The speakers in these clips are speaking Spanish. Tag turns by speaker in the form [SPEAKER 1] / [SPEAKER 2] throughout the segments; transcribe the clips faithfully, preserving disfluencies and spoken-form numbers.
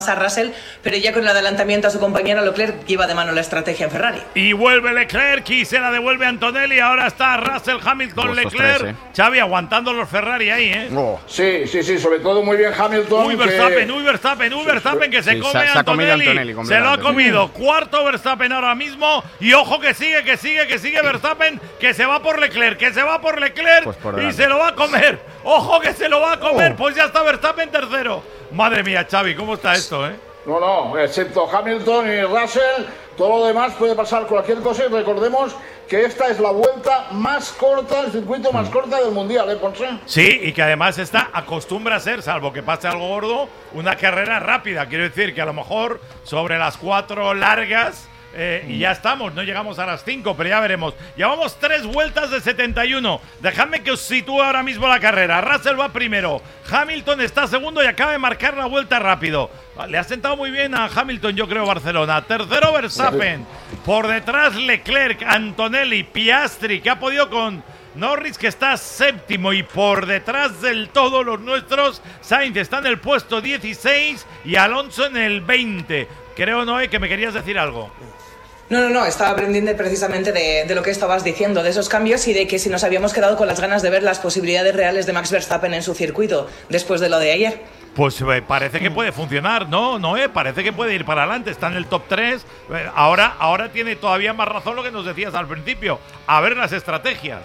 [SPEAKER 1] a Russell, pero ya con el adelantamiento a su compañero Leclerc lleva de mano la estrategia en Ferrari.
[SPEAKER 2] Y vuelve Leclerc y se la devuelve Antonelli. Ahora está Russell, Hamilton, oh, Leclerc. Tres, ¿eh? Xavi aguantando los Ferrari ahí, ¿eh?
[SPEAKER 3] Oh. Sí, sí, sí, sobre todo muy bien Hamilton.
[SPEAKER 2] Uy, Verstappen, que... uy, Verstappen, uy, Verstappen, que se sí, come se, a Antonelli. Se, Antonelli se lo ha comido. Cuarto Verstappen ahora mismo. Y ojo que sigue, que sigue, que sigue Verstappen, que se va por Leclerc, que se va por Leclerc pues por y se lo va a comer. Ojo que se lo va a comer. Oh. Pues ya está Verstappen tercero. Madre mía, Xavi, ¿cómo está esto, eh?
[SPEAKER 3] No, no, excepto Hamilton y Russell, todo lo demás puede pasar cualquier cosa y recordemos que esta es la vuelta más corta, el circuito más corta del Mundial, ¿eh, Ponce?
[SPEAKER 2] Sí, y que además esta acostumbra a ser, salvo que pase algo gordo, una carrera rápida. Quiero decir que a lo mejor sobre las cuatro largas eh, y ya estamos, no llegamos a las cinco, pero ya veremos. Llevamos tres vueltas de setenta y uno. Dejadme que os sitúe ahora mismo la carrera. Russell va primero, Hamilton está segundo y acaba de marcar la vuelta rápido. Le ha sentado muy bien a Hamilton, yo creo, Barcelona. Tercero Verstappen, por detrás Leclerc, Antonelli, Piastri, que ha podido con Norris, que está séptimo, y por detrás del todo los nuestros, Sainz está en el puesto dieciséis y Alonso en el veinte. Creo, Noé, que me querías decir algo.
[SPEAKER 1] No, no, no, estaba aprendiendo precisamente de, de lo que estabas diciendo, de esos cambios y de que si nos habíamos quedado con las ganas de ver las posibilidades reales de Max Verstappen en su circuito después de lo de ayer.
[SPEAKER 2] Pues eh, parece que puede funcionar, ¿no? No, eh, parece que puede ir para adelante, está en el top tres. Eh, ahora, ahora tiene todavía más razón lo que nos decías al principio. A ver las estrategias.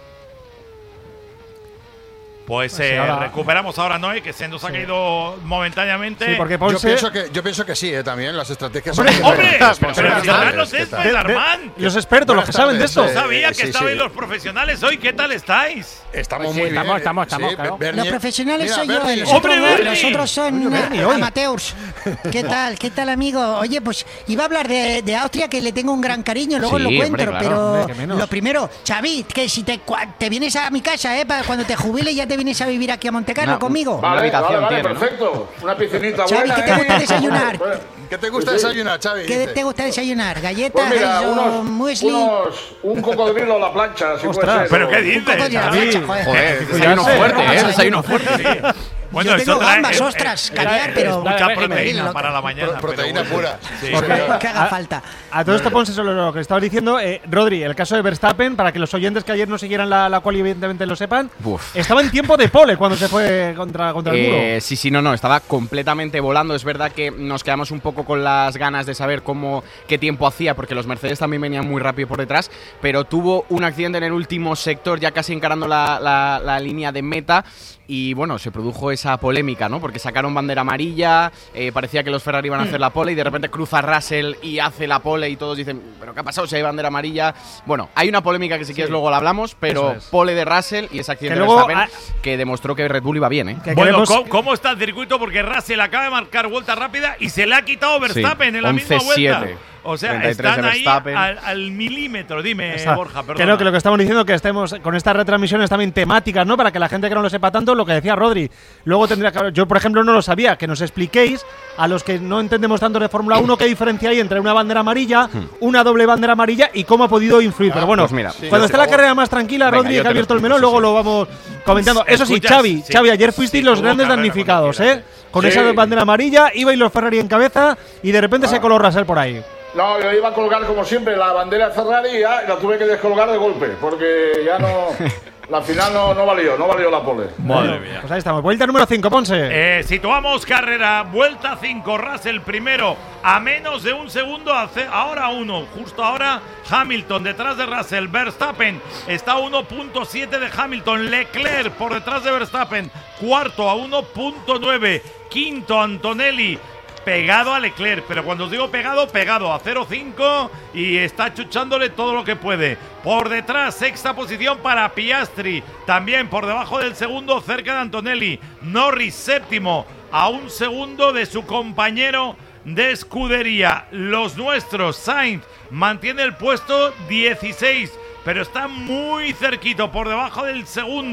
[SPEAKER 2] Pues, pues eh, ahora recuperamos ahora, Noé, que se nos ha caído sí. momentáneamente.
[SPEAKER 4] Sí, porque Ponce... yo, pienso que, yo pienso que sí, eh, también las estrategias
[SPEAKER 2] ¡Hombre,
[SPEAKER 4] son
[SPEAKER 2] hombre! Pero, pero, pero esto, es Armán.
[SPEAKER 4] Los expertos, los que saben de esto.
[SPEAKER 2] Yo sabía que
[SPEAKER 4] sí,
[SPEAKER 2] estabais
[SPEAKER 4] sí.
[SPEAKER 2] los profesionales hoy. ¿Qué tal estáis?
[SPEAKER 4] Estamos
[SPEAKER 5] pues
[SPEAKER 4] muy
[SPEAKER 5] sí,
[SPEAKER 4] bien.
[SPEAKER 5] Estamos, estamos, estamos
[SPEAKER 4] sí,
[SPEAKER 5] claro.
[SPEAKER 4] Bernie,
[SPEAKER 6] los profesionales
[SPEAKER 4] mira,
[SPEAKER 6] soy yo,
[SPEAKER 4] Bernie,
[SPEAKER 6] los,
[SPEAKER 2] ¡Hombre,
[SPEAKER 6] otros,
[SPEAKER 2] Bernie!
[SPEAKER 6] los otros son
[SPEAKER 4] Bernie,
[SPEAKER 6] amateurs. ¿Qué tal? ¿Qué tal, amigo? Oye, pues iba a hablar de, de Austria, que le tengo un gran cariño, luego
[SPEAKER 5] sí,
[SPEAKER 6] lo cuento,
[SPEAKER 5] hombre, claro,
[SPEAKER 6] pero
[SPEAKER 5] hombre,
[SPEAKER 6] lo primero, Xavi, que si te, te vienes a mi casa, eh, para cuando te jubiles ya te vienes a vivir aquí a Montecarlo no, conmigo.
[SPEAKER 3] Vale, vale, vale, perfecto. ¿No? Una piscinita
[SPEAKER 6] Xavi,
[SPEAKER 3] buena.
[SPEAKER 6] ¿qué te gusta desayunar?
[SPEAKER 3] ¿Qué te gusta desayunar, Xavi?
[SPEAKER 6] ¿Qué te gusta desayunar? ¿Galletas,
[SPEAKER 3] pues mira,
[SPEAKER 6] eso,
[SPEAKER 3] unos,
[SPEAKER 6] muesli?
[SPEAKER 3] Unos, un cocodrilo a la plancha, si
[SPEAKER 2] Ostras,
[SPEAKER 3] puede ser.
[SPEAKER 2] ¿pero qué dices?
[SPEAKER 6] Joder,
[SPEAKER 5] joder, desayuno fuerte, ¿eh? Desayuno fuerte.
[SPEAKER 2] Bueno,
[SPEAKER 6] yo tengo
[SPEAKER 2] eso trae,
[SPEAKER 6] gambas,
[SPEAKER 2] eh,
[SPEAKER 6] ostras,
[SPEAKER 2] eh,
[SPEAKER 6] caviar,
[SPEAKER 2] eh,
[SPEAKER 6] pero
[SPEAKER 2] mucha
[SPEAKER 6] ver,
[SPEAKER 2] proteína
[SPEAKER 6] lo,
[SPEAKER 2] para la mañana.
[SPEAKER 3] Pro, proteína
[SPEAKER 2] pero,
[SPEAKER 3] pura.
[SPEAKER 2] Sí.
[SPEAKER 6] Porque, que haga
[SPEAKER 4] a,
[SPEAKER 6] falta.
[SPEAKER 4] A todo esto, Ponce, sobre lo que estabas diciendo, eh, Rodri, el caso de Verstappen, para que los oyentes que ayer no siguieran la, la cual evidentemente lo sepan, Uf. estaba en tiempo de pole cuando se fue contra, contra el muro.
[SPEAKER 5] Eh, sí, sí, no, no, estaba completamente volando. Es verdad que nos quedamos un poco con las ganas de saber cómo, qué tiempo hacía, porque los Mercedes también venían muy rápido por detrás, pero tuvo un accidente en el último sector, ya casi encarando la, la, la línea de meta. Y bueno, se produjo esa polémica, ¿no? Porque sacaron bandera amarilla, eh, parecía que los Ferrari iban a hacer la pole y de repente cruza Russell y hace la pole y todos dicen, ¿pero qué ha pasado si hay bandera amarilla? Bueno, hay una polémica que si sí. quieres luego la hablamos, pero es. pole de Russell y ese accidente de Verstappen a... que demostró que Red Bull iba bien, ¿eh?
[SPEAKER 2] Bueno, queremos... ¿cómo, ¿cómo está el circuito? Porque Russell acaba de marcar vuelta rápida y se le ha quitado Verstappen sí. en la misma vuelta. O sea, están ahí al, al milímetro. Dime, Está. Borja, perdón.
[SPEAKER 4] Creo que lo que estamos diciendo que estemos con estas retransmisiones también temáticas, ¿no? Para que la gente que no lo sepa tanto, lo que decía Rodri. Luego tendría que... Yo, por ejemplo, no lo sabía. Que nos expliquéis, a los que no entendemos tanto de Fórmula uno, qué diferencia hay entre una bandera amarilla, una doble bandera amarilla y cómo ha podido influir. Ah, Pero bueno, pues mira, sí, cuando esté la carrera más tranquila, Venga, Rodri, que ha abierto el melón, luego sí. lo vamos comentando. Eso sí, Xavi, sí, Xavi, ayer fuisteis sí, los grandes damnificados, ¿eh? Con sí. esa bandera amarilla, ibais los Ferrari en cabeza y de repente ah. se coló Russell por ahí.
[SPEAKER 3] No, yo iba a colgar como siempre la bandera Ferrari y ya la tuve que descolgar de golpe, porque ya no... La final no, no valió, no valió la pole.
[SPEAKER 2] Madre mía.
[SPEAKER 4] Pues ahí estamos, vuelta número cinco, Ponce.
[SPEAKER 2] Eh, situamos carrera, vuelta cinco, Russell primero, a menos de un segundo, ahora uno, justo ahora Hamilton detrás de Russell, Verstappen está a uno punto siete de Hamilton, Leclerc por detrás de Verstappen, cuarto a uno punto nueve, quinto Antonelli, pegado a Leclerc, pero cuando os digo pegado, pegado a cero punto cinco y está chuchándole todo lo que puede. Por detrás, sexta posición para Piastri, también por debajo del segundo, cerca de Antonelli. Norris, séptimo, a un segundo de su compañero de escudería. Los nuestros, Sainz, mantiene el puesto dieciséis, pero está muy cerquito, por debajo del segundo.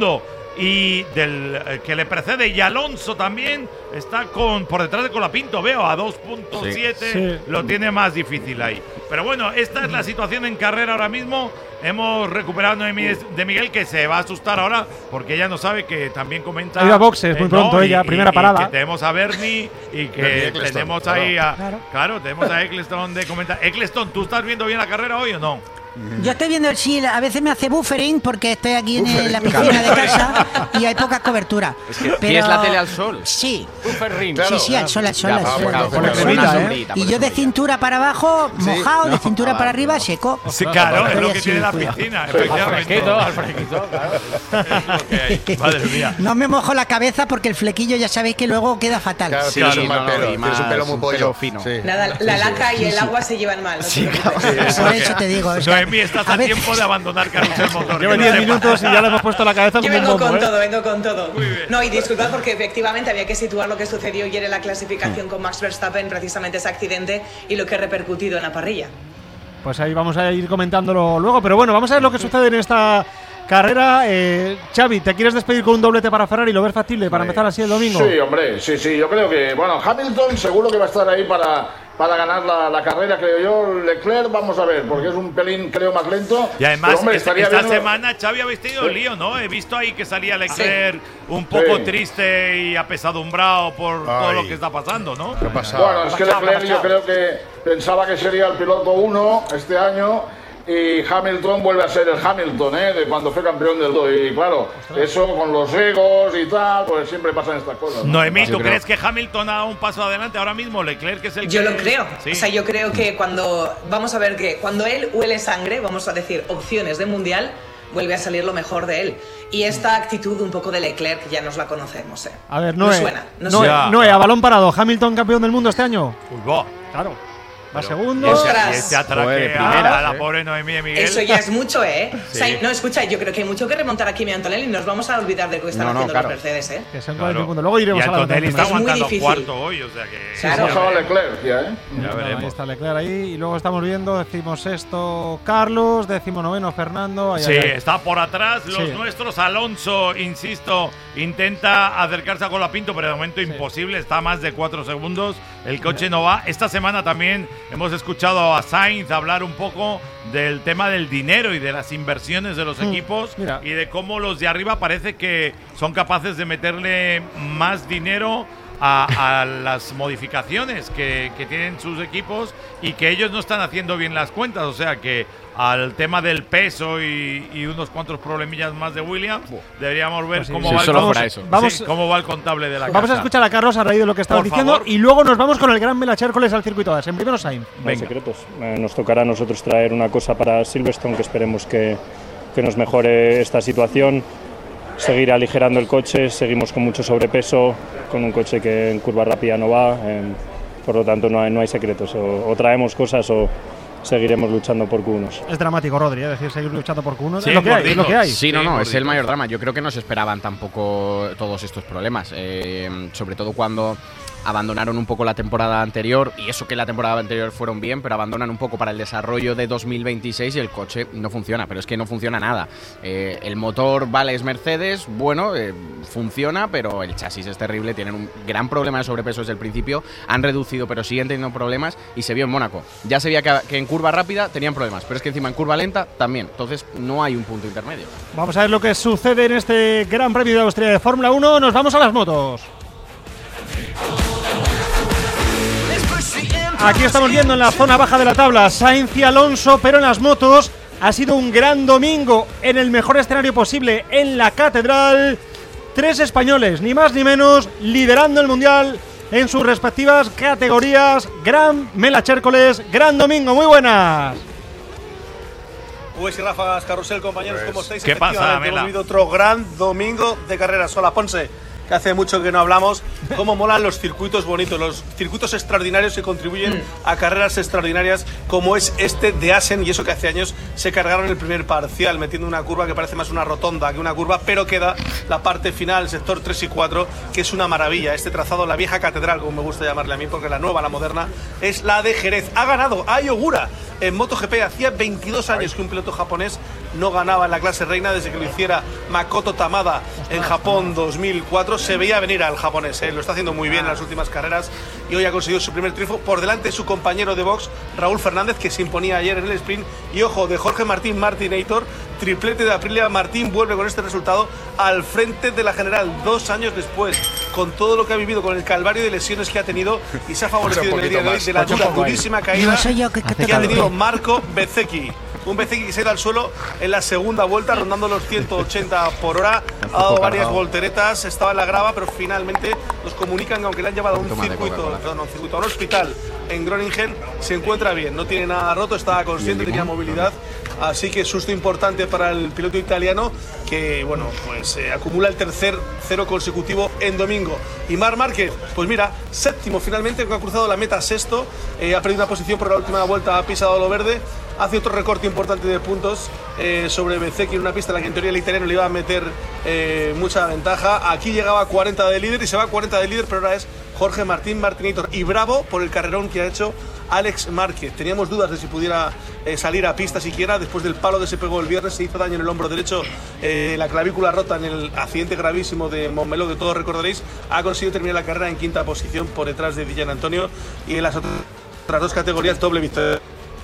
[SPEAKER 2] y del eh, que le precede, y Alonso también está con por detrás de Colapinto, veo a dos punto siete, sí. sí. Lo tiene más difícil ahí. Pero bueno, esta es la situación en carrera ahora mismo. Hemos recuperado a de Miguel, que se va a asustar ahora porque ella no sabe que también comenta.
[SPEAKER 4] Iba a boxes muy pronto, no, ella,
[SPEAKER 2] y,
[SPEAKER 4] primera
[SPEAKER 2] y,
[SPEAKER 4] parada.
[SPEAKER 2] Y que tenemos a Bernie y que tenemos ahí a. Claro. claro, tenemos a Eccleston de comentar. Eccleston, ¿tú estás viendo bien la carrera hoy o no?
[SPEAKER 6] Yo estoy viendo el sí, a veces me hace buffering porque estoy aquí en buffering, la piscina de casa y hay poca cobertura.
[SPEAKER 5] Es que pero ¿tienes la tele al sol?
[SPEAKER 6] Sí.
[SPEAKER 5] Buffering.
[SPEAKER 6] Claro, sí, sí, al sol, al sol. Al sol.
[SPEAKER 5] Claro, claro, claro, ¿eh?
[SPEAKER 6] Y yo de cintura para abajo, mojado, sí, no, de cintura ah, para arriba, seco.
[SPEAKER 2] Sí, claro, es lo que tiene la piscina.
[SPEAKER 5] Al fresquito, al fresquito, claro.
[SPEAKER 2] Es lo que hay. Madre mía.
[SPEAKER 6] No me mojo la cabeza porque el flequillo ya sabéis que luego queda fatal.
[SPEAKER 7] Claro,
[SPEAKER 6] sí,
[SPEAKER 7] tienes un mal pelo, tienes un pelo muy pollo.
[SPEAKER 5] Fino.
[SPEAKER 1] Nada, la laca y el agua se llevan mal.
[SPEAKER 6] Por eso te digo.
[SPEAKER 2] Noemí, estás a tiempo de abandonar Carrusel Motor.
[SPEAKER 4] Lleva diez minutos y ya le hemos puesto la cabeza como
[SPEAKER 1] un bombo.
[SPEAKER 4] Yo vengo
[SPEAKER 1] con
[SPEAKER 4] ¿eh?
[SPEAKER 1] todo, vengo con todo. Muy bien. No, y disculpad porque efectivamente había que situar lo que sucedió ayer en la clasificación con Max Verstappen, precisamente ese accidente y lo que ha repercutido en la parrilla.
[SPEAKER 4] Pues ahí vamos a ir comentándolo luego, pero bueno, vamos a ver lo que sucede en esta carrera. eh, Xavi, ¿te quieres despedir con un doblete para Ferrari? ¿Lo ves factible para empezar así el domingo?
[SPEAKER 3] Sí, hombre, sí, sí, yo creo que, bueno, Hamilton seguro que va a estar ahí para, para ganar la, la carrera, creo yo. Leclerc, vamos a ver, porque es un pelín, creo, más lento.
[SPEAKER 2] Y además,
[SPEAKER 3] hombre,
[SPEAKER 2] esta,
[SPEAKER 3] estaría
[SPEAKER 2] esta
[SPEAKER 3] viendo...
[SPEAKER 2] semana, Xavi, habéis tenido sí. lío, ¿no? He visto ahí que salía Leclerc sí. un poco sí. triste y apesadumbrado por Ay. todo lo que está pasando, ¿no?
[SPEAKER 3] ¿Qué pasa? Bueno, es que Leclerc yo creo que pensaba que sería el piloto uno este año. Y Hamilton vuelve a ser el Hamilton, ¿eh? De cuando fue campeón del mundo. Y claro, eso con los egos y tal, pues siempre pasan estas cosas. ¿no?
[SPEAKER 2] Noemí, ¿tú crees que Hamilton ha dado un paso adelante ahora mismo? Leclerc es el
[SPEAKER 1] Yo
[SPEAKER 2] que...
[SPEAKER 1] lo creo.
[SPEAKER 2] ¿Sí?
[SPEAKER 1] O sea, yo creo que cuando, vamos a ver que cuando él huele sangre, vamos a decir opciones de mundial, vuelve a salir lo mejor de él. Y esta actitud un poco de Leclerc ya nos la conocemos, ¿eh?
[SPEAKER 4] A ver, Noé,
[SPEAKER 1] no suena. No
[SPEAKER 4] Noé,
[SPEAKER 1] suena.
[SPEAKER 4] Noé, a balón parado, Hamilton campeón del mundo este año.
[SPEAKER 2] Fútbol.
[SPEAKER 4] Claro. Va
[SPEAKER 2] Pero,
[SPEAKER 4] segundo.
[SPEAKER 2] Y ese, y este atraque primera, a la pobre Noemí de Miguel.
[SPEAKER 1] Eso ya es mucho, ¿eh?
[SPEAKER 2] Sí.
[SPEAKER 1] O sea, no, escucha, yo creo que hay mucho que remontar aquí a Antonelli. Nos vamos a olvidar de lo que están no, no, haciendo claro. los Mercedes, ¿eh?
[SPEAKER 4] Que se claro. Luego iremos
[SPEAKER 2] y
[SPEAKER 4] a la
[SPEAKER 2] Antonelli está aguantando
[SPEAKER 1] es
[SPEAKER 2] cuarto hoy, o sea que...
[SPEAKER 1] Claro.
[SPEAKER 3] Sí, sí, Leclerc, ya, ¿eh?
[SPEAKER 2] Ya
[SPEAKER 4] no,
[SPEAKER 2] veremos.
[SPEAKER 4] Ahí está Leclerc ahí. Y luego estamos viendo, decimos sexto Carlos, decimos noveno Fernando. Ahí,
[SPEAKER 2] sí,
[SPEAKER 4] ahí.
[SPEAKER 2] está por atrás. Los sí. nuestros, Alonso, insisto, intenta acercarse a Colapinto, pero de momento sí. imposible. Está a más de cuatro segundos. El coche no va. Esta semana también hemos escuchado a Sainz hablar un poco del tema del dinero y de las inversiones de los mm, equipos mira. y de cómo los de arriba parece que son capaces de meterle más dinero a, a las modificaciones que, que tienen sus equipos y que ellos no están haciendo bien las cuentas, o sea que al tema del peso y, y unos cuantos problemillas más de Williams, deberíamos ver pues sí, cómo, sí, va el,
[SPEAKER 5] vamos,
[SPEAKER 2] eso.
[SPEAKER 4] Vamos,
[SPEAKER 2] sí, cómo va el contable de la
[SPEAKER 4] vamos casa. Vamos a escuchar a Carlos a raíz de lo que estaba diciendo favor. Y luego nos vamos con el gran Melachércoles al circuito de en primero Sainz.
[SPEAKER 8] No hay secretos. Eh, nos tocará a nosotros traer una cosa para Silverstone que esperemos que, que nos mejore esta situación. Seguir aligerando el coche, seguimos con mucho sobrepeso, con un coche que en curva rápida no va, eh, por lo tanto no hay, no hay secretos, o, o traemos cosas o seguiremos luchando por Q uno.
[SPEAKER 4] Es dramático, Rodri, es decir, seguir luchando por Q uno,
[SPEAKER 2] sí,
[SPEAKER 4] es, lo que hay, es lo que hay.
[SPEAKER 5] Sí, no, no, es el mayor drama. Yo creo que no se esperaban tampoco todos estos problemas, eh, sobre todo cuando abandonaron un poco la temporada anterior, y eso que la temporada anterior fueron bien, pero abandonan un poco para el desarrollo de dos mil veintiséis y el coche no funciona, pero es que no funciona nada. Eh, el motor, vale, es Mercedes, bueno, eh, funciona, pero el chasis es terrible, tienen un gran problema de sobrepeso desde el principio, han reducido, pero siguen teniendo problemas, y se vio en Mónaco. Ya se veía que, que en curva rápida tenían problemas, pero es que encima en curva lenta también, entonces no hay un punto intermedio.
[SPEAKER 4] Vamos a ver lo que sucede en este Gran Premio de Austria de Fórmula uno, nos vamos a las motos. Aquí estamos viendo en la zona baja de la tabla Sainz y Alonso, pero en las motos ha sido un gran domingo en el mejor escenario posible, en la Catedral. Tres españoles, ni más ni menos, liderando el Mundial en sus respectivas categorías. Gran Melachércoles, gran domingo, muy buenas.
[SPEAKER 9] Pues y ráfagas, Carrusel, compañeros, pues, ¿cómo estáis?
[SPEAKER 2] ¿Qué pasa,
[SPEAKER 9] Mela? Hemos vivido otro gran domingo de carreras. Hola, Ponce, que hace mucho que no hablamos. Cómo molan los circuitos bonitos, los circuitos extraordinarios que contribuyen mm. a carreras extraordinarias como es este de Assen, y eso que hace años se cargaron el primer parcial metiendo una curva que parece más una rotonda que una curva, pero queda la parte final, el sector tres y cuatro, que es una maravilla. Este trazado, la vieja catedral, como me gusta llamarle a mí, porque la nueva, la moderna, es la de Jerez. Ha ganado Ai Ogura en MotoGP. Hacía veintidós años que un piloto japonés no ganaba en la clase reina desde que lo hiciera Makoto Tamada en Japón dos mil cuatro. Se veía venir al japonés, ¿eh? Lo está haciendo muy bien en las últimas carreras y hoy ha conseguido su primer triunfo por delante de su compañero de box Raúl Fernández, que se imponía ayer en el sprint. Y ojo, de Jorge Martín Martinator, triplete de Aprilia. Martín vuelve con este resultado al frente de la general dos años después, con todo lo que ha vivido, con el calvario de lesiones que ha tenido, y se ha favorecido en el día de hoy de la dura, durísima caída
[SPEAKER 6] que, que,
[SPEAKER 9] que ha tenido Marco Bezzecchi. Un Bezzecchi que se ha ido al suelo en la segunda vuelta, rondando los ciento ochenta por hora. Ha dado varias volteretas, estaba en la grava, pero finalmente nos comunican que aunque le han llevado a un circuito, perdón, un circuito, a un hospital en Groningen, se encuentra bien, no tiene nada roto, estaba consciente, tenía movilidad. Así que susto importante para el piloto italiano, que bueno, pues eh, acumula el tercer cero consecutivo en domingo. Y Marc Márquez, pues mira, séptimo finalmente, que ha cruzado la meta sexto, eh, ha perdido una posición por la última vuelta, ha pisado lo verde, hace otro recorte importante de puntos eh, sobre Bezzecchi en una pista en la que en teoría el italiano le iba a meter eh, mucha ventaja. Aquí llegaba a cuarenta de líder y se va a cuarenta de líder, pero ahora es Jorge Martín Martinator. Y bravo por el carrerón que ha hecho Alex Márquez. Teníamos dudas de si pudiera eh, salir a pista siquiera después del palo que se pegó el viernes. Se hizo daño en el hombro derecho, eh, la clavícula rota en el accidente gravísimo de Montmeló, que todos recordaréis. Ha conseguido terminar la carrera en quinta posición por detrás de Dillan Antonio, y en las otras dos categorías doble victoria.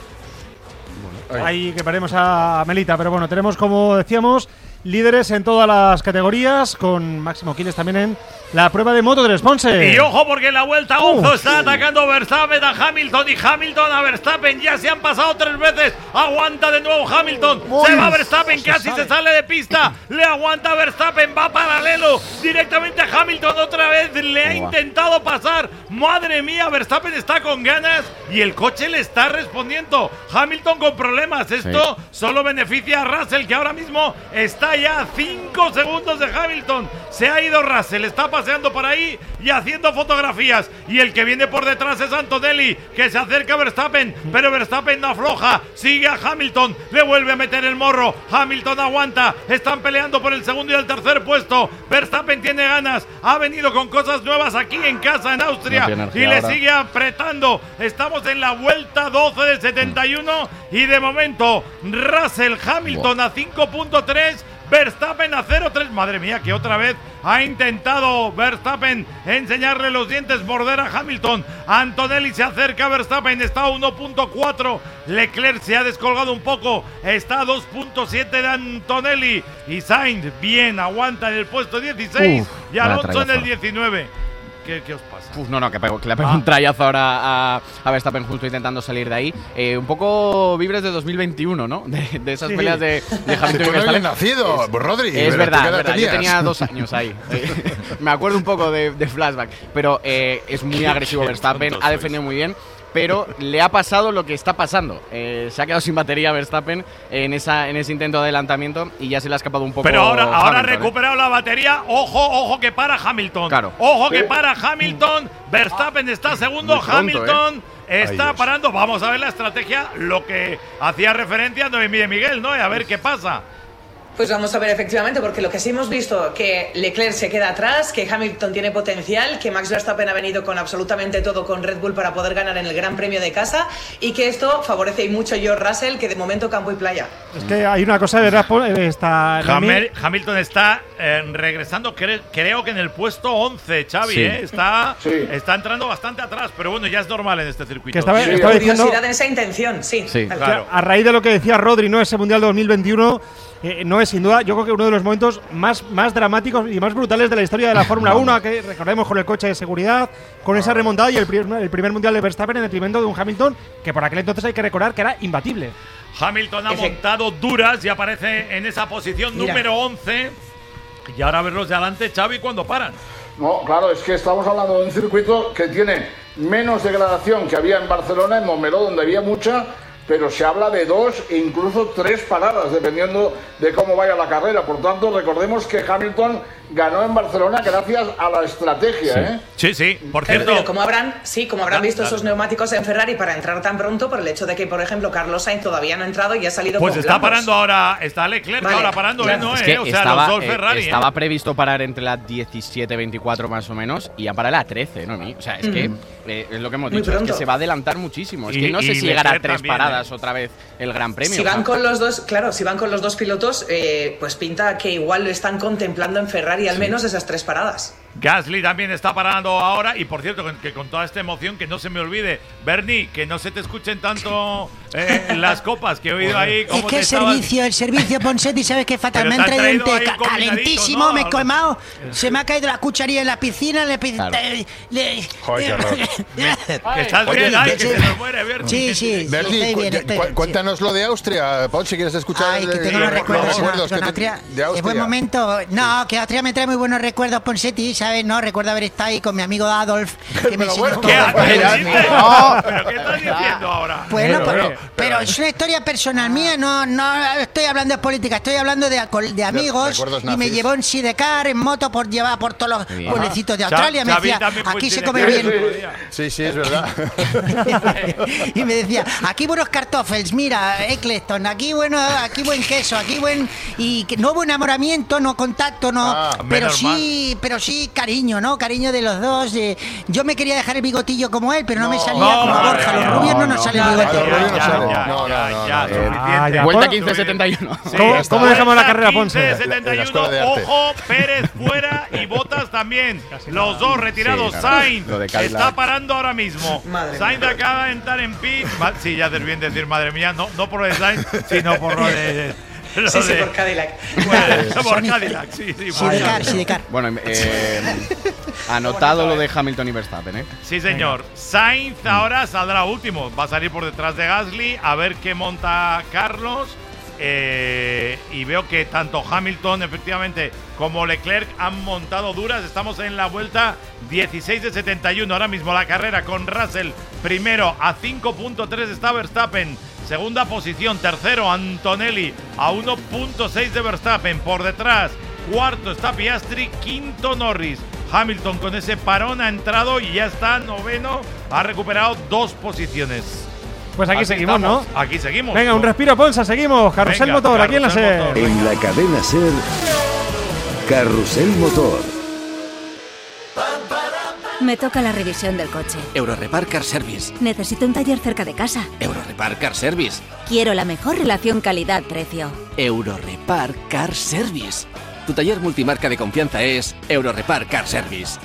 [SPEAKER 4] Ahí que paremos a Melita, pero bueno, tenemos, como decíamos, líderes en todas las categorías, con Máximo Quiles también en la prueba de Moto tres, Ponce.
[SPEAKER 2] Y ojo, porque en la vuelta once uh, está atacando Verstappen a Hamilton, y Hamilton a Verstappen. Ya se han pasado tres veces. Aguanta de nuevo Hamilton. Uy, se va Verstappen, casi se, se sale de pista. Le aguanta Verstappen, va paralelo directamente a Hamilton otra vez. Le ha intentado pasar. Madre mía, Verstappen está con ganas y el coche le está respondiendo. Hamilton con problemas. Esto sí. Solo beneficia a Russell, que ahora mismo está ya a cinco segundos de Hamilton. Se ha ido Russell, está paseando por ahí y haciendo fotografías. Y el que viene por detrás es Antonelli, que se acerca a Verstappen, pero Verstappen no afloja. Sigue a Hamilton, le vuelve a meter el morro. Hamilton aguanta, están peleando por el segundo y el tercer puesto. Verstappen tiene ganas, ha venido con cosas nuevas aquí en casa, en Austria, no y le ahora. Sigue apretando. Estamos en la vuelta doce de setenta y uno y de momento Russell, Hamilton wow. a cinco punto tres, Verstappen a cero punto tres. Madre mía, que otra vez ha intentado Verstappen enseñarle los dientes, morder a Hamilton. Antonelli se acerca a Verstappen, está a uno punto cuatro. Leclerc se ha descolgado un poco, está a dos punto siete de Antonelli. Y Sainz, bien, aguanta en el puesto dieciséis. Uf, y Alonso en el diecinueve. ¿Qué, ¿Qué os pasa?
[SPEAKER 5] Uf, no, no, que, pego, que le ha pegado ah. un trayazo ahora a, a Verstappen justo intentando salir de ahí. Eh, un poco vibres de dos mil veintiuno, ¿no? De, de esas sí. peleas de, de Hamilton y Verstappen.
[SPEAKER 7] nacido,
[SPEAKER 5] es,
[SPEAKER 7] Rodri.
[SPEAKER 5] Es verdad, es verdad. Yo tenía dos años ahí. Me acuerdo un poco de, de flashback. Pero eh, es muy agresivo Verstappen, ha defendido muy bien. Pero le ha pasado lo que está pasando. Eh, se ha quedado sin batería Verstappen en, esa, en ese intento de adelantamiento y ya se le ha escapado un poco.
[SPEAKER 2] Pero ahora, ahora ha recuperado
[SPEAKER 5] ¿eh?
[SPEAKER 2] la batería. Ojo, ojo que para Hamilton.
[SPEAKER 5] Claro.
[SPEAKER 2] Ojo que para Hamilton. Verstappen está segundo. Pronto, Hamilton ¿eh? está Ay, parando. Vamos a ver la estrategia. Lo que hacía referencia a Noemí Miguel, ¿no? Y a ver qué pasa.
[SPEAKER 1] Pues vamos a ver efectivamente, porque lo que sí hemos visto, que Leclerc se queda atrás, que Hamilton tiene potencial, que Max Verstappen ha venido con absolutamente todo con Red Bull para poder ganar en el Gran Premio de casa, y que esto favorece y mucho a George Russell, que de momento campo y playa.
[SPEAKER 4] Es que hay una cosa de verdad, está
[SPEAKER 2] Hamil, Hamilton está eh, regresando, cre, creo que en el puesto once, Xavi, sí. eh, está, sí. está entrando bastante atrás, pero bueno, ya es normal en este circuito.
[SPEAKER 4] Que estaba,
[SPEAKER 1] sí.
[SPEAKER 4] estaba
[SPEAKER 1] curiosidad
[SPEAKER 4] diciendo,
[SPEAKER 1] en esa intención, sí.
[SPEAKER 2] sí claro.
[SPEAKER 4] A raíz de lo que decía Rodri, ¿no? Ese Mundial dos mil veintiuno eh, no es sin duda, yo creo que uno de los momentos más, más dramáticos y más brutales de la historia de la Fórmula uno, que recordemos con el coche de seguridad, con esa remontada y el primer, el primer Mundial de Verstappen en detrimento de un Hamilton que por aquel entonces hay que recordar que era imbatible.
[SPEAKER 2] Hamilton ha Efect- montado duras y aparece en esa posición Mira. número once. Y ahora a verlos de adelante, Xavi, cuando paran.
[SPEAKER 3] No, claro, es que estamos hablando de un circuito que tiene menos degradación que había en Barcelona, en Montmeló, donde había mucha, pero se habla de dos e incluso tres paradas, dependiendo de cómo vaya la carrera. Por tanto, recordemos que Hamilton ganó en Barcelona gracias a la estrategia,
[SPEAKER 2] sí.
[SPEAKER 3] ¿eh?
[SPEAKER 2] Sí, sí, por
[SPEAKER 1] pero,
[SPEAKER 2] cierto.
[SPEAKER 1] Pero como habrán, sí, como habrán
[SPEAKER 2] da,
[SPEAKER 1] visto
[SPEAKER 2] da,
[SPEAKER 1] esos
[SPEAKER 2] da.
[SPEAKER 1] neumáticos en Ferrari para entrar tan pronto, por el hecho de que, por ejemplo, Carlos Sainz todavía no ha entrado y ha salido
[SPEAKER 2] Pues
[SPEAKER 1] con
[SPEAKER 2] está
[SPEAKER 1] blancos.
[SPEAKER 2] parando ahora, está Leclerc
[SPEAKER 1] Vale,
[SPEAKER 2] ahora parando,
[SPEAKER 1] claro.
[SPEAKER 2] ¿eh? No,
[SPEAKER 5] Es
[SPEAKER 2] eh,
[SPEAKER 5] que
[SPEAKER 2] o sea,
[SPEAKER 5] estaba,
[SPEAKER 2] los dos
[SPEAKER 5] eh,
[SPEAKER 2] Ferrari.
[SPEAKER 5] estaba
[SPEAKER 2] ¿eh?
[SPEAKER 5] previsto parar entre las diecisiete veinticuatro más o menos y ya para la trece, ¿no? O sea, es
[SPEAKER 1] Mm.
[SPEAKER 5] que eh, es lo que hemos
[SPEAKER 1] Muy
[SPEAKER 5] dicho, es
[SPEAKER 1] pronto.
[SPEAKER 5] que se va a adelantar muchísimo. Es
[SPEAKER 2] Y-
[SPEAKER 5] que no sé
[SPEAKER 2] y
[SPEAKER 5] si llegará a
[SPEAKER 2] Leclerc
[SPEAKER 5] tres
[SPEAKER 2] también,
[SPEAKER 5] paradas
[SPEAKER 2] ¿eh?
[SPEAKER 5] otra vez el Gran Premio.
[SPEAKER 1] Si
[SPEAKER 5] o sea,
[SPEAKER 1] van con los dos, claro, si van con los dos pilotos, eh, pues pinta que igual lo están contemplando en Ferrari, al menos esas tres paradas.
[SPEAKER 2] Gasly también está parando ahora y por cierto, que con toda esta emoción, que no se me olvide, Bernie, que no se te escuchen tanto eh, las copas, que he oído ahí
[SPEAKER 6] Es
[SPEAKER 2] cómo
[SPEAKER 6] que
[SPEAKER 2] te
[SPEAKER 6] el
[SPEAKER 2] estabas-
[SPEAKER 6] servicio, el servicio Ponsetti, ¿sabes qué fatal?
[SPEAKER 2] Pero
[SPEAKER 6] Me
[SPEAKER 2] te
[SPEAKER 6] han
[SPEAKER 2] han
[SPEAKER 6] traído un
[SPEAKER 2] traído
[SPEAKER 6] té
[SPEAKER 2] ahí un
[SPEAKER 6] ca-
[SPEAKER 2] combinadito,
[SPEAKER 6] calentísimo,
[SPEAKER 2] ¿no?
[SPEAKER 6] me he quemado, se me ha caído la cucharilla en la piscina, le, pi-
[SPEAKER 5] Claro.
[SPEAKER 6] le- le-
[SPEAKER 7] Joder, qué horror.
[SPEAKER 2] Que estás
[SPEAKER 7] Oye,
[SPEAKER 2] bien, ay, que
[SPEAKER 6] sí.
[SPEAKER 2] se nos muere, Bernie.
[SPEAKER 6] Sí, sí,
[SPEAKER 7] Bernie,
[SPEAKER 6] estoy
[SPEAKER 7] cu-
[SPEAKER 6] bien, estoy
[SPEAKER 7] cu-
[SPEAKER 6] bien, sí.
[SPEAKER 7] cuéntanos lo de Austria, Paul, si quieres escuchar.
[SPEAKER 6] Ay, que
[SPEAKER 7] eh,
[SPEAKER 6] tengo los
[SPEAKER 7] los
[SPEAKER 6] recuerdos,
[SPEAKER 7] recuerdos
[SPEAKER 6] con
[SPEAKER 7] que te-
[SPEAKER 6] Austria.
[SPEAKER 7] de Austria.
[SPEAKER 6] Es buen momento. No, que Austria me trae muy buenos recuerdos, Ponsetti, ¿sabes? No, recuerdo haber estado ahí con mi amigo Adolf, que me
[SPEAKER 7] Pero
[SPEAKER 6] enseñó
[SPEAKER 7] bueno,
[SPEAKER 6] todo.
[SPEAKER 2] ¿Qué
[SPEAKER 7] Bueno,
[SPEAKER 2] haces?
[SPEAKER 7] bueno,
[SPEAKER 2] ¿Dices?
[SPEAKER 5] no.
[SPEAKER 2] ¿Pero qué estás diciendo ahora?
[SPEAKER 6] Bueno,
[SPEAKER 7] Pero,
[SPEAKER 6] pero,
[SPEAKER 7] pero-
[SPEAKER 6] pero es una historia personal mía, no, no estoy hablando de política, estoy hablando de, alcohol- de amigos.
[SPEAKER 7] recuerdos
[SPEAKER 6] Y me
[SPEAKER 7] nazis.
[SPEAKER 6] llevó en sidecar, en moto, por llevar por todos los
[SPEAKER 5] bien.
[SPEAKER 6] pueblecitos de
[SPEAKER 2] Cha-
[SPEAKER 6] Australia. Me
[SPEAKER 2] Xavi
[SPEAKER 6] decía,
[SPEAKER 2] también fue
[SPEAKER 6] aquí se
[SPEAKER 2] en
[SPEAKER 6] come
[SPEAKER 2] Sidecar
[SPEAKER 6] bien.
[SPEAKER 2] el otro día.
[SPEAKER 7] Sí, sí, es verdad.
[SPEAKER 6] Y me decía, aquí buenos cartoffels, mira, Eccleston, aquí bueno, aquí buen queso, aquí buen. Y que no hubo enamoramiento, no contacto, no.
[SPEAKER 7] Ah,
[SPEAKER 6] pero
[SPEAKER 2] menos
[SPEAKER 6] sí, pero sí cariño, ¿no? Cariño de los dos. de- yo me quería dejar el bigotillo como él, pero no, me salía
[SPEAKER 2] No,
[SPEAKER 6] como
[SPEAKER 2] no,
[SPEAKER 6] Borja.
[SPEAKER 2] no,
[SPEAKER 6] Los rubios no,
[SPEAKER 5] no,
[SPEAKER 6] nos
[SPEAKER 5] no,
[SPEAKER 6] sale
[SPEAKER 7] no,
[SPEAKER 6] el
[SPEAKER 7] no,
[SPEAKER 6] bigote.
[SPEAKER 7] no, no,
[SPEAKER 2] Ya,
[SPEAKER 7] sale.
[SPEAKER 2] ya,
[SPEAKER 7] No, no,
[SPEAKER 2] ya,
[SPEAKER 7] no,
[SPEAKER 2] ya,
[SPEAKER 7] no.
[SPEAKER 2] suficiente.
[SPEAKER 4] Ah, ya.
[SPEAKER 5] Vuelta
[SPEAKER 4] Pon-
[SPEAKER 5] quince setenta y uno.
[SPEAKER 2] Sí.
[SPEAKER 4] ¿Cómo,
[SPEAKER 7] está.
[SPEAKER 4] cómo dejamos la
[SPEAKER 2] Vuelta
[SPEAKER 4] carrera,
[SPEAKER 2] quince,
[SPEAKER 4] Ponce?
[SPEAKER 2] setenta y
[SPEAKER 7] En la
[SPEAKER 2] uno,
[SPEAKER 7] escuela de arte.
[SPEAKER 2] ojo, Pérez fuera y Bottas también. Los dos retirados.
[SPEAKER 5] Sí, claro.
[SPEAKER 2] Sainz
[SPEAKER 5] Lo de Cadillac.
[SPEAKER 2] está parando ahora mismo.
[SPEAKER 1] Madre
[SPEAKER 2] Sainz
[SPEAKER 1] mía.
[SPEAKER 2] acaba de entrar en pit. Ma- Sí, ya haces bien decir madre mía, no, no por lo de Sainz, sino por lo de. Lo
[SPEAKER 1] Sí, sí,
[SPEAKER 2] de-
[SPEAKER 1] por Cadillac.
[SPEAKER 2] Bueno, por
[SPEAKER 6] Sony-
[SPEAKER 2] Cadillac, sí, sí. por
[SPEAKER 6] Sidecar,
[SPEAKER 2] Cadillac.
[SPEAKER 6] Sidecar.
[SPEAKER 5] Bueno, eh, anotado lo de Hamilton y Verstappen, ¿eh?
[SPEAKER 2] Sí, señor. Sainz ahora saldrá último. Va a salir por detrás de Gasly. A ver qué monta Carlos. Eh, y veo que tanto Hamilton, efectivamente, como Leclerc han montado duras. Estamos en la vuelta dieciséis de setenta y uno. Ahora mismo la carrera con Russell primero a cinco punto tres está Verstappen. Segunda posición, tercero Antonelli a uno punto seis de Verstappen. Por detrás, cuarto está Piastri, quinto Norris. Hamilton con ese parón ha entrado y ya está noveno. Ha recuperado dos posiciones.
[SPEAKER 4] Pues aquí
[SPEAKER 2] Así
[SPEAKER 4] seguimos,
[SPEAKER 2] estamos.
[SPEAKER 4] ¿no?
[SPEAKER 2] Aquí seguimos.
[SPEAKER 4] Venga, un respiro, Ponza, seguimos. Carrusel
[SPEAKER 2] Venga,
[SPEAKER 4] Motor, aquí en la
[SPEAKER 2] Carrusel
[SPEAKER 4] SER.
[SPEAKER 2] Motor.
[SPEAKER 10] En la cadena SER, Carrusel Motor.
[SPEAKER 11] Me toca la revisión del coche.
[SPEAKER 12] Eurorepar Car Service.
[SPEAKER 11] Necesito un taller cerca de casa.
[SPEAKER 12] Eurorepar Car Service.
[SPEAKER 11] Quiero la mejor relación calidad-precio.
[SPEAKER 12] Eurorepar Car Service. Tu taller multimarca de confianza es Eurorepar Car Service.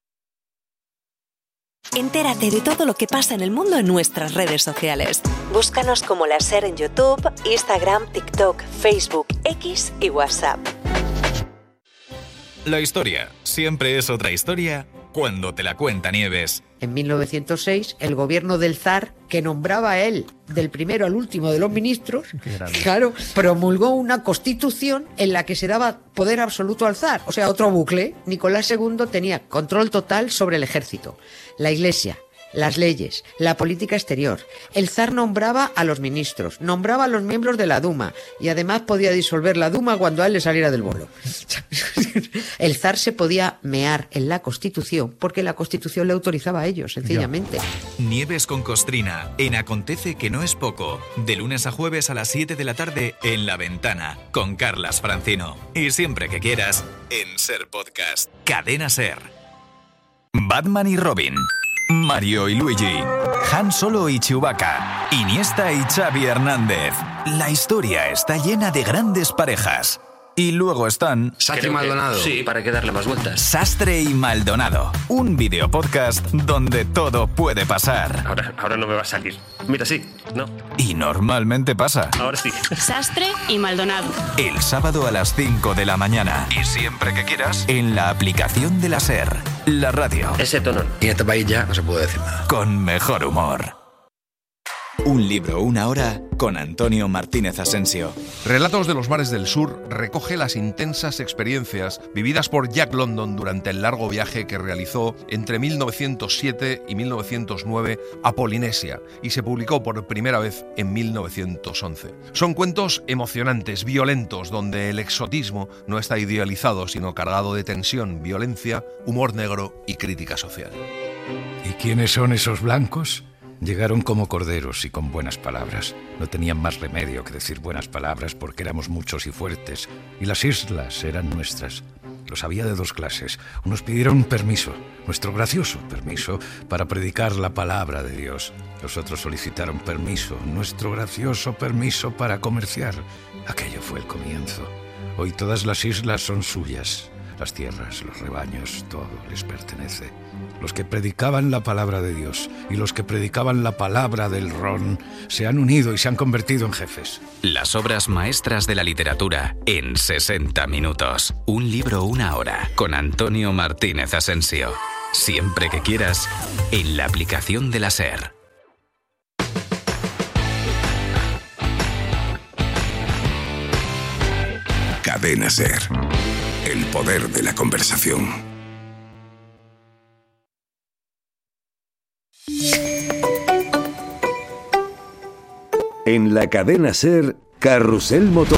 [SPEAKER 13] Entérate de todo lo que pasa en el mundo en nuestras redes sociales. Búscanos como La SER en YouTube, Instagram, TikTok, Facebook, X y WhatsApp.
[SPEAKER 14] La historia siempre es otra historia cuando te la cuenta Nieves.
[SPEAKER 15] En mil novecientos seis, el gobierno del zar, que nombraba a él del primero al último de los ministros, claro, promulgó una constitución en la que se daba poder absoluto al zar. O sea, otro bucle. Nicolás segundo tenía control total sobre el ejército, la iglesia, las leyes, la política exterior. El zar nombraba a los ministros, nombraba a los miembros de la Duma y además podía disolver la Duma cuando a él le saliera del bolo. El zar se podía mear en la Constitución porque la Constitución le autorizaba a ello, sencillamente.
[SPEAKER 14] Nieves con Costrina en Acontece que no es poco. De lunes a jueves a las siete de la tarde en La Ventana con Carlas Francino. Y siempre que quieras en SER Podcast. Cadena SER. Batman y Robin. Mario y Luigi, Han Solo y Chewbacca, Iniesta y Xavi Hernández. La historia está llena de grandes parejas. Y luego están...
[SPEAKER 16] Sastre y Maldonado. Sí, para que darle más vueltas.
[SPEAKER 14] Sastre y Maldonado, un videopodcast donde todo puede pasar.
[SPEAKER 16] Ahora, ahora no me va a salir. Mira, sí, ¿no?
[SPEAKER 14] Y normalmente pasa.
[SPEAKER 16] Ahora sí.
[SPEAKER 17] Sastre y Maldonado.
[SPEAKER 14] El sábado a las cinco de la mañana. Y siempre que quieras, en la aplicación de la SER. La radio.
[SPEAKER 16] Ese tono.
[SPEAKER 12] Y en este país ya no se puede decir nada.
[SPEAKER 14] Con mejor humor. Un libro, una hora, con Antonio Martínez Asensio.
[SPEAKER 18] Relatos de los mares del sur recoge las intensas experiencias vividas por Jack London durante el largo viaje que realizó entre mil novecientos siete y mil novecientos nueve a Polinesia y se publicó por primera vez en mil novecientos once. Son cuentos emocionantes, violentos, donde el exotismo no está idealizado, sino cargado de tensión, violencia, humor negro y crítica social.
[SPEAKER 19] ¿Y quiénes son esos blancos? Llegaron como corderos y con buenas palabras. No tenían más remedio que decir buenas palabras porque éramos muchos y fuertes, y las islas eran nuestras. Los había de dos clases. Unos pidieron permiso, nuestro gracioso permiso, para predicar la palabra de Dios. Los otros solicitaron permiso, nuestro gracioso permiso para comerciar. Aquello fue el comienzo. Hoy todas las islas son suyas. Las tierras, los rebaños, todo les pertenece. Los que predicaban la palabra de Dios y los que predicaban la palabra del ron se han unido y se han convertido en jefes.
[SPEAKER 14] Las obras maestras de la literatura en sesenta minutos. Un libro, una hora, con Antonio Martínez Asensio. Siempre que quieras, en la aplicación de la SER.
[SPEAKER 10] Cadena SER. El poder de la conversación. En la cadena SER, Carrusel Motor.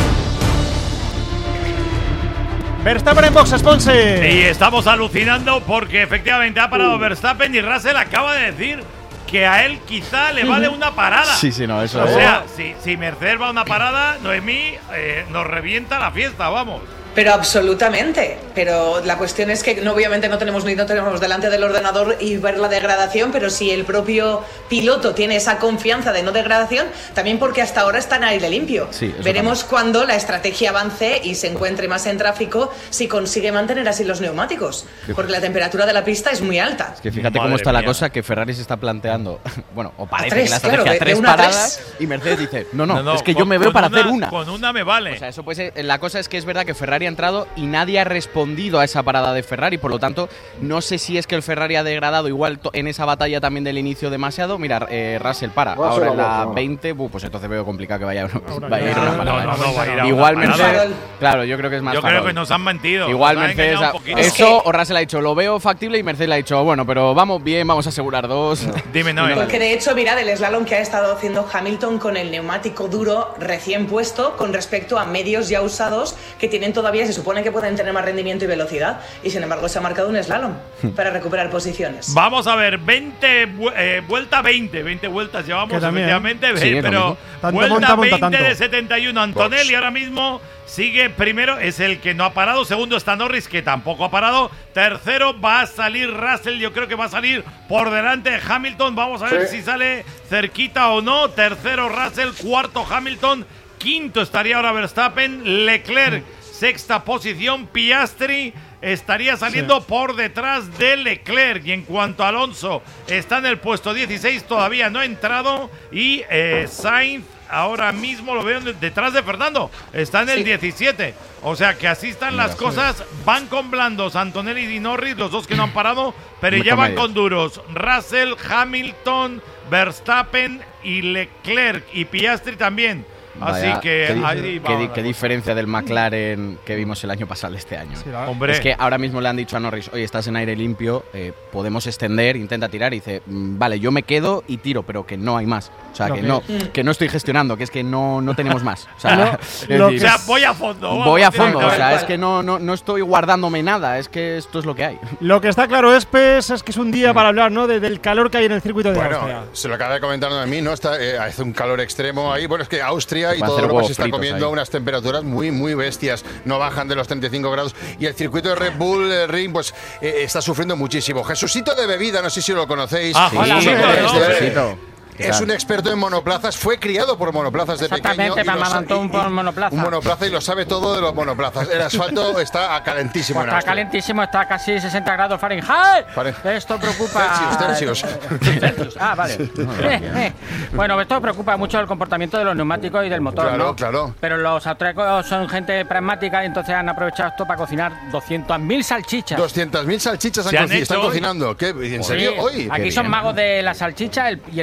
[SPEAKER 4] Verstappen en boxes, Ponce.
[SPEAKER 2] Y estamos alucinando porque efectivamente ha parado Verstappen y Russell acaba de decir que a él quizá le vale una parada.
[SPEAKER 5] Sí, sí, no, eso
[SPEAKER 2] O
[SPEAKER 5] es.
[SPEAKER 2] sea, si, si Mercedes va a una parada, Noemí eh, nos revienta la fiesta, vamos.
[SPEAKER 1] Pero absolutamente. Pero la cuestión es que no, obviamente no tenemos ni no tenemos delante del ordenador y ver la degradación, pero si el propio piloto tiene esa confianza de no degradación, también porque hasta ahora está en aire limpio.
[SPEAKER 5] Sí,
[SPEAKER 1] veremos cuando la estrategia avance y se encuentre más en tráfico si consigue mantener así los neumáticos, porque la temperatura de la pista es muy alta.
[SPEAKER 5] Es que fíjate
[SPEAKER 2] Madre
[SPEAKER 5] cómo está
[SPEAKER 2] mía.
[SPEAKER 5] la cosa, que Ferrari se está planteando, bueno, o parece
[SPEAKER 1] tres,
[SPEAKER 5] que la estrategia
[SPEAKER 1] claro, de-
[SPEAKER 5] tres
[SPEAKER 1] de una a
[SPEAKER 5] paradas
[SPEAKER 1] tres.
[SPEAKER 5] y Mercedes dice, no, no,
[SPEAKER 2] No, no,
[SPEAKER 5] es que
[SPEAKER 2] con-
[SPEAKER 5] yo me veo
[SPEAKER 2] con
[SPEAKER 5] para
[SPEAKER 2] una-
[SPEAKER 5] hacer una.
[SPEAKER 2] Con una me vale.
[SPEAKER 5] O sea, eso puede ser- la cosa es que es verdad que Ferrari ha entrado y nadie ha respondido a esa parada de Ferrari, por lo tanto, no sé si es que el Ferrari ha degradado igual to- en esa batalla también del inicio demasiado. Mira, eh, Russell para,
[SPEAKER 3] Russell
[SPEAKER 5] ahora en la
[SPEAKER 3] abajo.
[SPEAKER 5] veinte, buh, pues entonces veo complicado que vaya,
[SPEAKER 4] Ahora
[SPEAKER 5] vaya a ir
[SPEAKER 4] ya-
[SPEAKER 5] una
[SPEAKER 2] no,
[SPEAKER 5] parada.
[SPEAKER 2] no, no, va a ir a
[SPEAKER 5] Igual
[SPEAKER 2] una parada.
[SPEAKER 5] Mercedes, claro, yo creo que es más
[SPEAKER 2] Yo creo
[SPEAKER 5] farol.
[SPEAKER 2] que nos han mentido.
[SPEAKER 5] Igual
[SPEAKER 2] nos han
[SPEAKER 5] Mercedes,
[SPEAKER 2] engañado
[SPEAKER 5] ha-
[SPEAKER 2] un poquito.
[SPEAKER 5] eso o Russell ha dicho, lo veo factible, y Mercedes le ha dicho, bueno, pero vamos bien, vamos a asegurar dos.
[SPEAKER 2] Dime, no,
[SPEAKER 5] Y
[SPEAKER 1] Porque de hecho, mirad el slalom que ha estado haciendo Hamilton con el neumático duro recién puesto con respecto a medios ya usados que tienen todavía, se supone que pueden tener más rendimiento y velocidad, y sin embargo se ha marcado un slalom para recuperar posiciones.
[SPEAKER 2] Vamos a ver, veinte, vu- eh, vuelta veinte, veinte vueltas llevamos,
[SPEAKER 4] Que también.
[SPEAKER 2] efectivamente,
[SPEAKER 5] Sí, es lo
[SPEAKER 2] pero
[SPEAKER 5] mismo.
[SPEAKER 4] Tanto
[SPEAKER 2] vuelta
[SPEAKER 4] monta, monta
[SPEAKER 2] veinte
[SPEAKER 4] tanto.
[SPEAKER 2] de setenta y uno Antonelli ahora mismo sigue primero, es el que no ha parado, segundo está Norris, que tampoco ha parado, tercero va a salir Russell, yo creo que va a salir por delante de Hamilton, vamos a ver
[SPEAKER 3] Sí.
[SPEAKER 2] si sale cerquita o no, tercero Russell, cuarto Hamilton, quinto estaría ahora Verstappen, Leclerc, sexta posición, Piastri estaría saliendo por detrás de Leclerc. Y en cuanto a Alonso, está en el puesto dieciséis, todavía no ha entrado. Y eh, Sainz ahora mismo lo veo detrás de Fernando, está en el
[SPEAKER 1] Sí.
[SPEAKER 2] diecisiete. O sea que así están las cosas. Van con blandos Antonelli y Norris, los dos que no han parado, pero
[SPEAKER 5] Muy
[SPEAKER 2] ya van
[SPEAKER 5] comedios.
[SPEAKER 2] con duros. Russell, Hamilton, Verstappen y Leclerc. Y Piastri también.
[SPEAKER 5] Vaya,
[SPEAKER 2] Así que
[SPEAKER 5] qué, di-
[SPEAKER 2] ahí
[SPEAKER 5] qué
[SPEAKER 2] va
[SPEAKER 5] di-
[SPEAKER 2] la
[SPEAKER 5] qué
[SPEAKER 2] cosa.
[SPEAKER 5] diferencia del McLaren que vimos el año pasado de este año.
[SPEAKER 4] Sí, la-
[SPEAKER 2] Hombre,
[SPEAKER 5] Es que ahora mismo le han dicho a Norris, oye, estás en aire limpio, eh, podemos extender, intenta tirar. Y dice, "Mm, vale, yo me quedo y tiro, pero que no hay más. O sea,
[SPEAKER 4] Lo
[SPEAKER 5] que
[SPEAKER 4] que-
[SPEAKER 5] no, que no estoy gestionando, que es que no, no tenemos más. O sea,
[SPEAKER 4] Lo-
[SPEAKER 5] es
[SPEAKER 4] lo
[SPEAKER 2] o
[SPEAKER 5] decir,
[SPEAKER 2] sea, voy a fondo. vamos,
[SPEAKER 5] voy a
[SPEAKER 2] tiene
[SPEAKER 5] fondo,
[SPEAKER 2] que
[SPEAKER 5] o
[SPEAKER 2] haber-
[SPEAKER 5] sea, es que no, no, no estoy guardándome nada, es que esto es lo que hay.
[SPEAKER 4] Lo que está claro, Espes, es que es un día para hablar, ¿no? De- del calor que hay en el circuito de Austria.
[SPEAKER 7] Bueno, se lo acaba de comentar a mí, ¿no? Está, eh, hace un calor extremo ahí. Bueno, es que Austria y
[SPEAKER 5] Va a
[SPEAKER 7] toda
[SPEAKER 5] hacer
[SPEAKER 7] Europa
[SPEAKER 5] huevos
[SPEAKER 7] se está
[SPEAKER 5] fritos
[SPEAKER 7] comiendo
[SPEAKER 5] ahí.
[SPEAKER 7] unas temperaturas muy, muy bestias. No bajan de los treinta y cinco grados. Y el circuito de Red Bull eh, Ring, pues, eh, está sufriendo muchísimo. Jesucito de Bebida, no sé si lo conocéis.
[SPEAKER 2] Ah,
[SPEAKER 5] Sí,
[SPEAKER 2] hola,
[SPEAKER 5] sí,
[SPEAKER 2] hombre,
[SPEAKER 5] sí,
[SPEAKER 2] no,
[SPEAKER 5] sí,
[SPEAKER 2] hombre.
[SPEAKER 5] Jesucito. ¿Qué
[SPEAKER 7] Es
[SPEAKER 5] tal?
[SPEAKER 7] un experto en monoplazas, fue criado por monoplazas de pequeño.
[SPEAKER 20] Exactamente,
[SPEAKER 7] y lo
[SPEAKER 20] mamá
[SPEAKER 7] sa-
[SPEAKER 20] montó un
[SPEAKER 7] y- y-
[SPEAKER 20] monoplaza.
[SPEAKER 7] Un monoplaza y lo sabe todo de los monoplazas. El asfalto está calentísimo.
[SPEAKER 20] Pues
[SPEAKER 7] en
[SPEAKER 20] está
[SPEAKER 7] Austria.
[SPEAKER 20] calentísimo, está casi sesenta grados Fahrenheit.
[SPEAKER 7] Fahrenheit.
[SPEAKER 20] Esto preocupa.
[SPEAKER 7] Celsius, Celsius.
[SPEAKER 20] Celsius. Ah, vale. Eh, eh. Bueno, esto preocupa mucho el comportamiento de los neumáticos y del motor,
[SPEAKER 7] Claro,
[SPEAKER 20] ¿no?
[SPEAKER 7] claro.
[SPEAKER 20] Pero los austríacos son gente pragmática y entonces han aprovechado esto para cocinar doscientas mil salchichas.
[SPEAKER 7] doscientas mil salchichas han
[SPEAKER 2] Se han
[SPEAKER 7] coci- están
[SPEAKER 2] hecho hoy.
[SPEAKER 7] cocinando. ¿Qué? ¿En
[SPEAKER 20] Sí,
[SPEAKER 7] serio? ¿Hoy?
[SPEAKER 20] aquí
[SPEAKER 5] Qué
[SPEAKER 20] son
[SPEAKER 5] bien.
[SPEAKER 20] magos de la salchicha el- y el panecillo.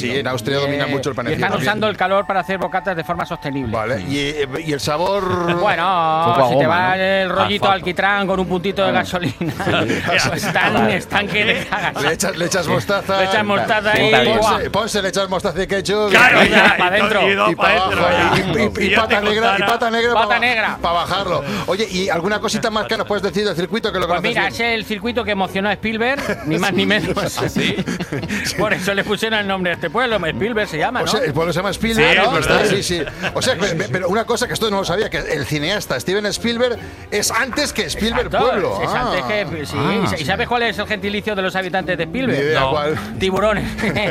[SPEAKER 7] Sí, en Austria
[SPEAKER 20] Eh,
[SPEAKER 7] domina mucho el
[SPEAKER 20] y
[SPEAKER 7] panecillo.
[SPEAKER 20] están
[SPEAKER 7] también.
[SPEAKER 20] usando el calor para hacer bocatas de forma sostenible.
[SPEAKER 7] Vale, y, y el sabor.
[SPEAKER 20] Bueno,
[SPEAKER 7] Poco a
[SPEAKER 20] si te
[SPEAKER 7] goma,
[SPEAKER 20] va
[SPEAKER 7] ¿no?
[SPEAKER 20] el rollito
[SPEAKER 7] Asfalto.
[SPEAKER 20] alquitrán con un puntito de gasolina, pues están, están que te cagas.
[SPEAKER 7] Le echas, le echas mostaza.
[SPEAKER 20] Le echas mostaza y
[SPEAKER 7] Ponse, ponse, le echas mostaza y ketchup.
[SPEAKER 20] Claro,
[SPEAKER 7] y,
[SPEAKER 20] ya, pa' dentro.
[SPEAKER 7] Y, para abajo. Y, y, y, y pata negra. Y pata negra.
[SPEAKER 20] Pata
[SPEAKER 7] para,
[SPEAKER 20] negra.
[SPEAKER 7] Para bajarlo. Oye, ¿y alguna cosita más que nos puedes decir del circuito que lo
[SPEAKER 20] Pues
[SPEAKER 7] conoces
[SPEAKER 20] mira,
[SPEAKER 7] bien?
[SPEAKER 20] es el circuito que emocionó a Spielberg, ni más ni menos.
[SPEAKER 7] ¿Sí?
[SPEAKER 20] Por eso le pusieron el nombre a este pueblo, Spielberg se llama, ¿no?
[SPEAKER 7] O sea, el pueblo se llama Spielberg.
[SPEAKER 20] Sí,
[SPEAKER 7] ¿no?
[SPEAKER 20] es verdad.
[SPEAKER 7] Sí, sí. O sea, pero, pero una cosa que esto no lo sabía, que el cineasta Steven Spielberg es antes que Spielberg
[SPEAKER 20] Exacto,
[SPEAKER 7] Pueblo.
[SPEAKER 20] es
[SPEAKER 7] Ah.
[SPEAKER 20] antes que, sí.
[SPEAKER 7] Ah.
[SPEAKER 20] ¿Y sabes cuál es el gentilicio de los habitantes de Spielberg?
[SPEAKER 7] Ni idea
[SPEAKER 20] No.
[SPEAKER 7] cuál.
[SPEAKER 20] Tiburones.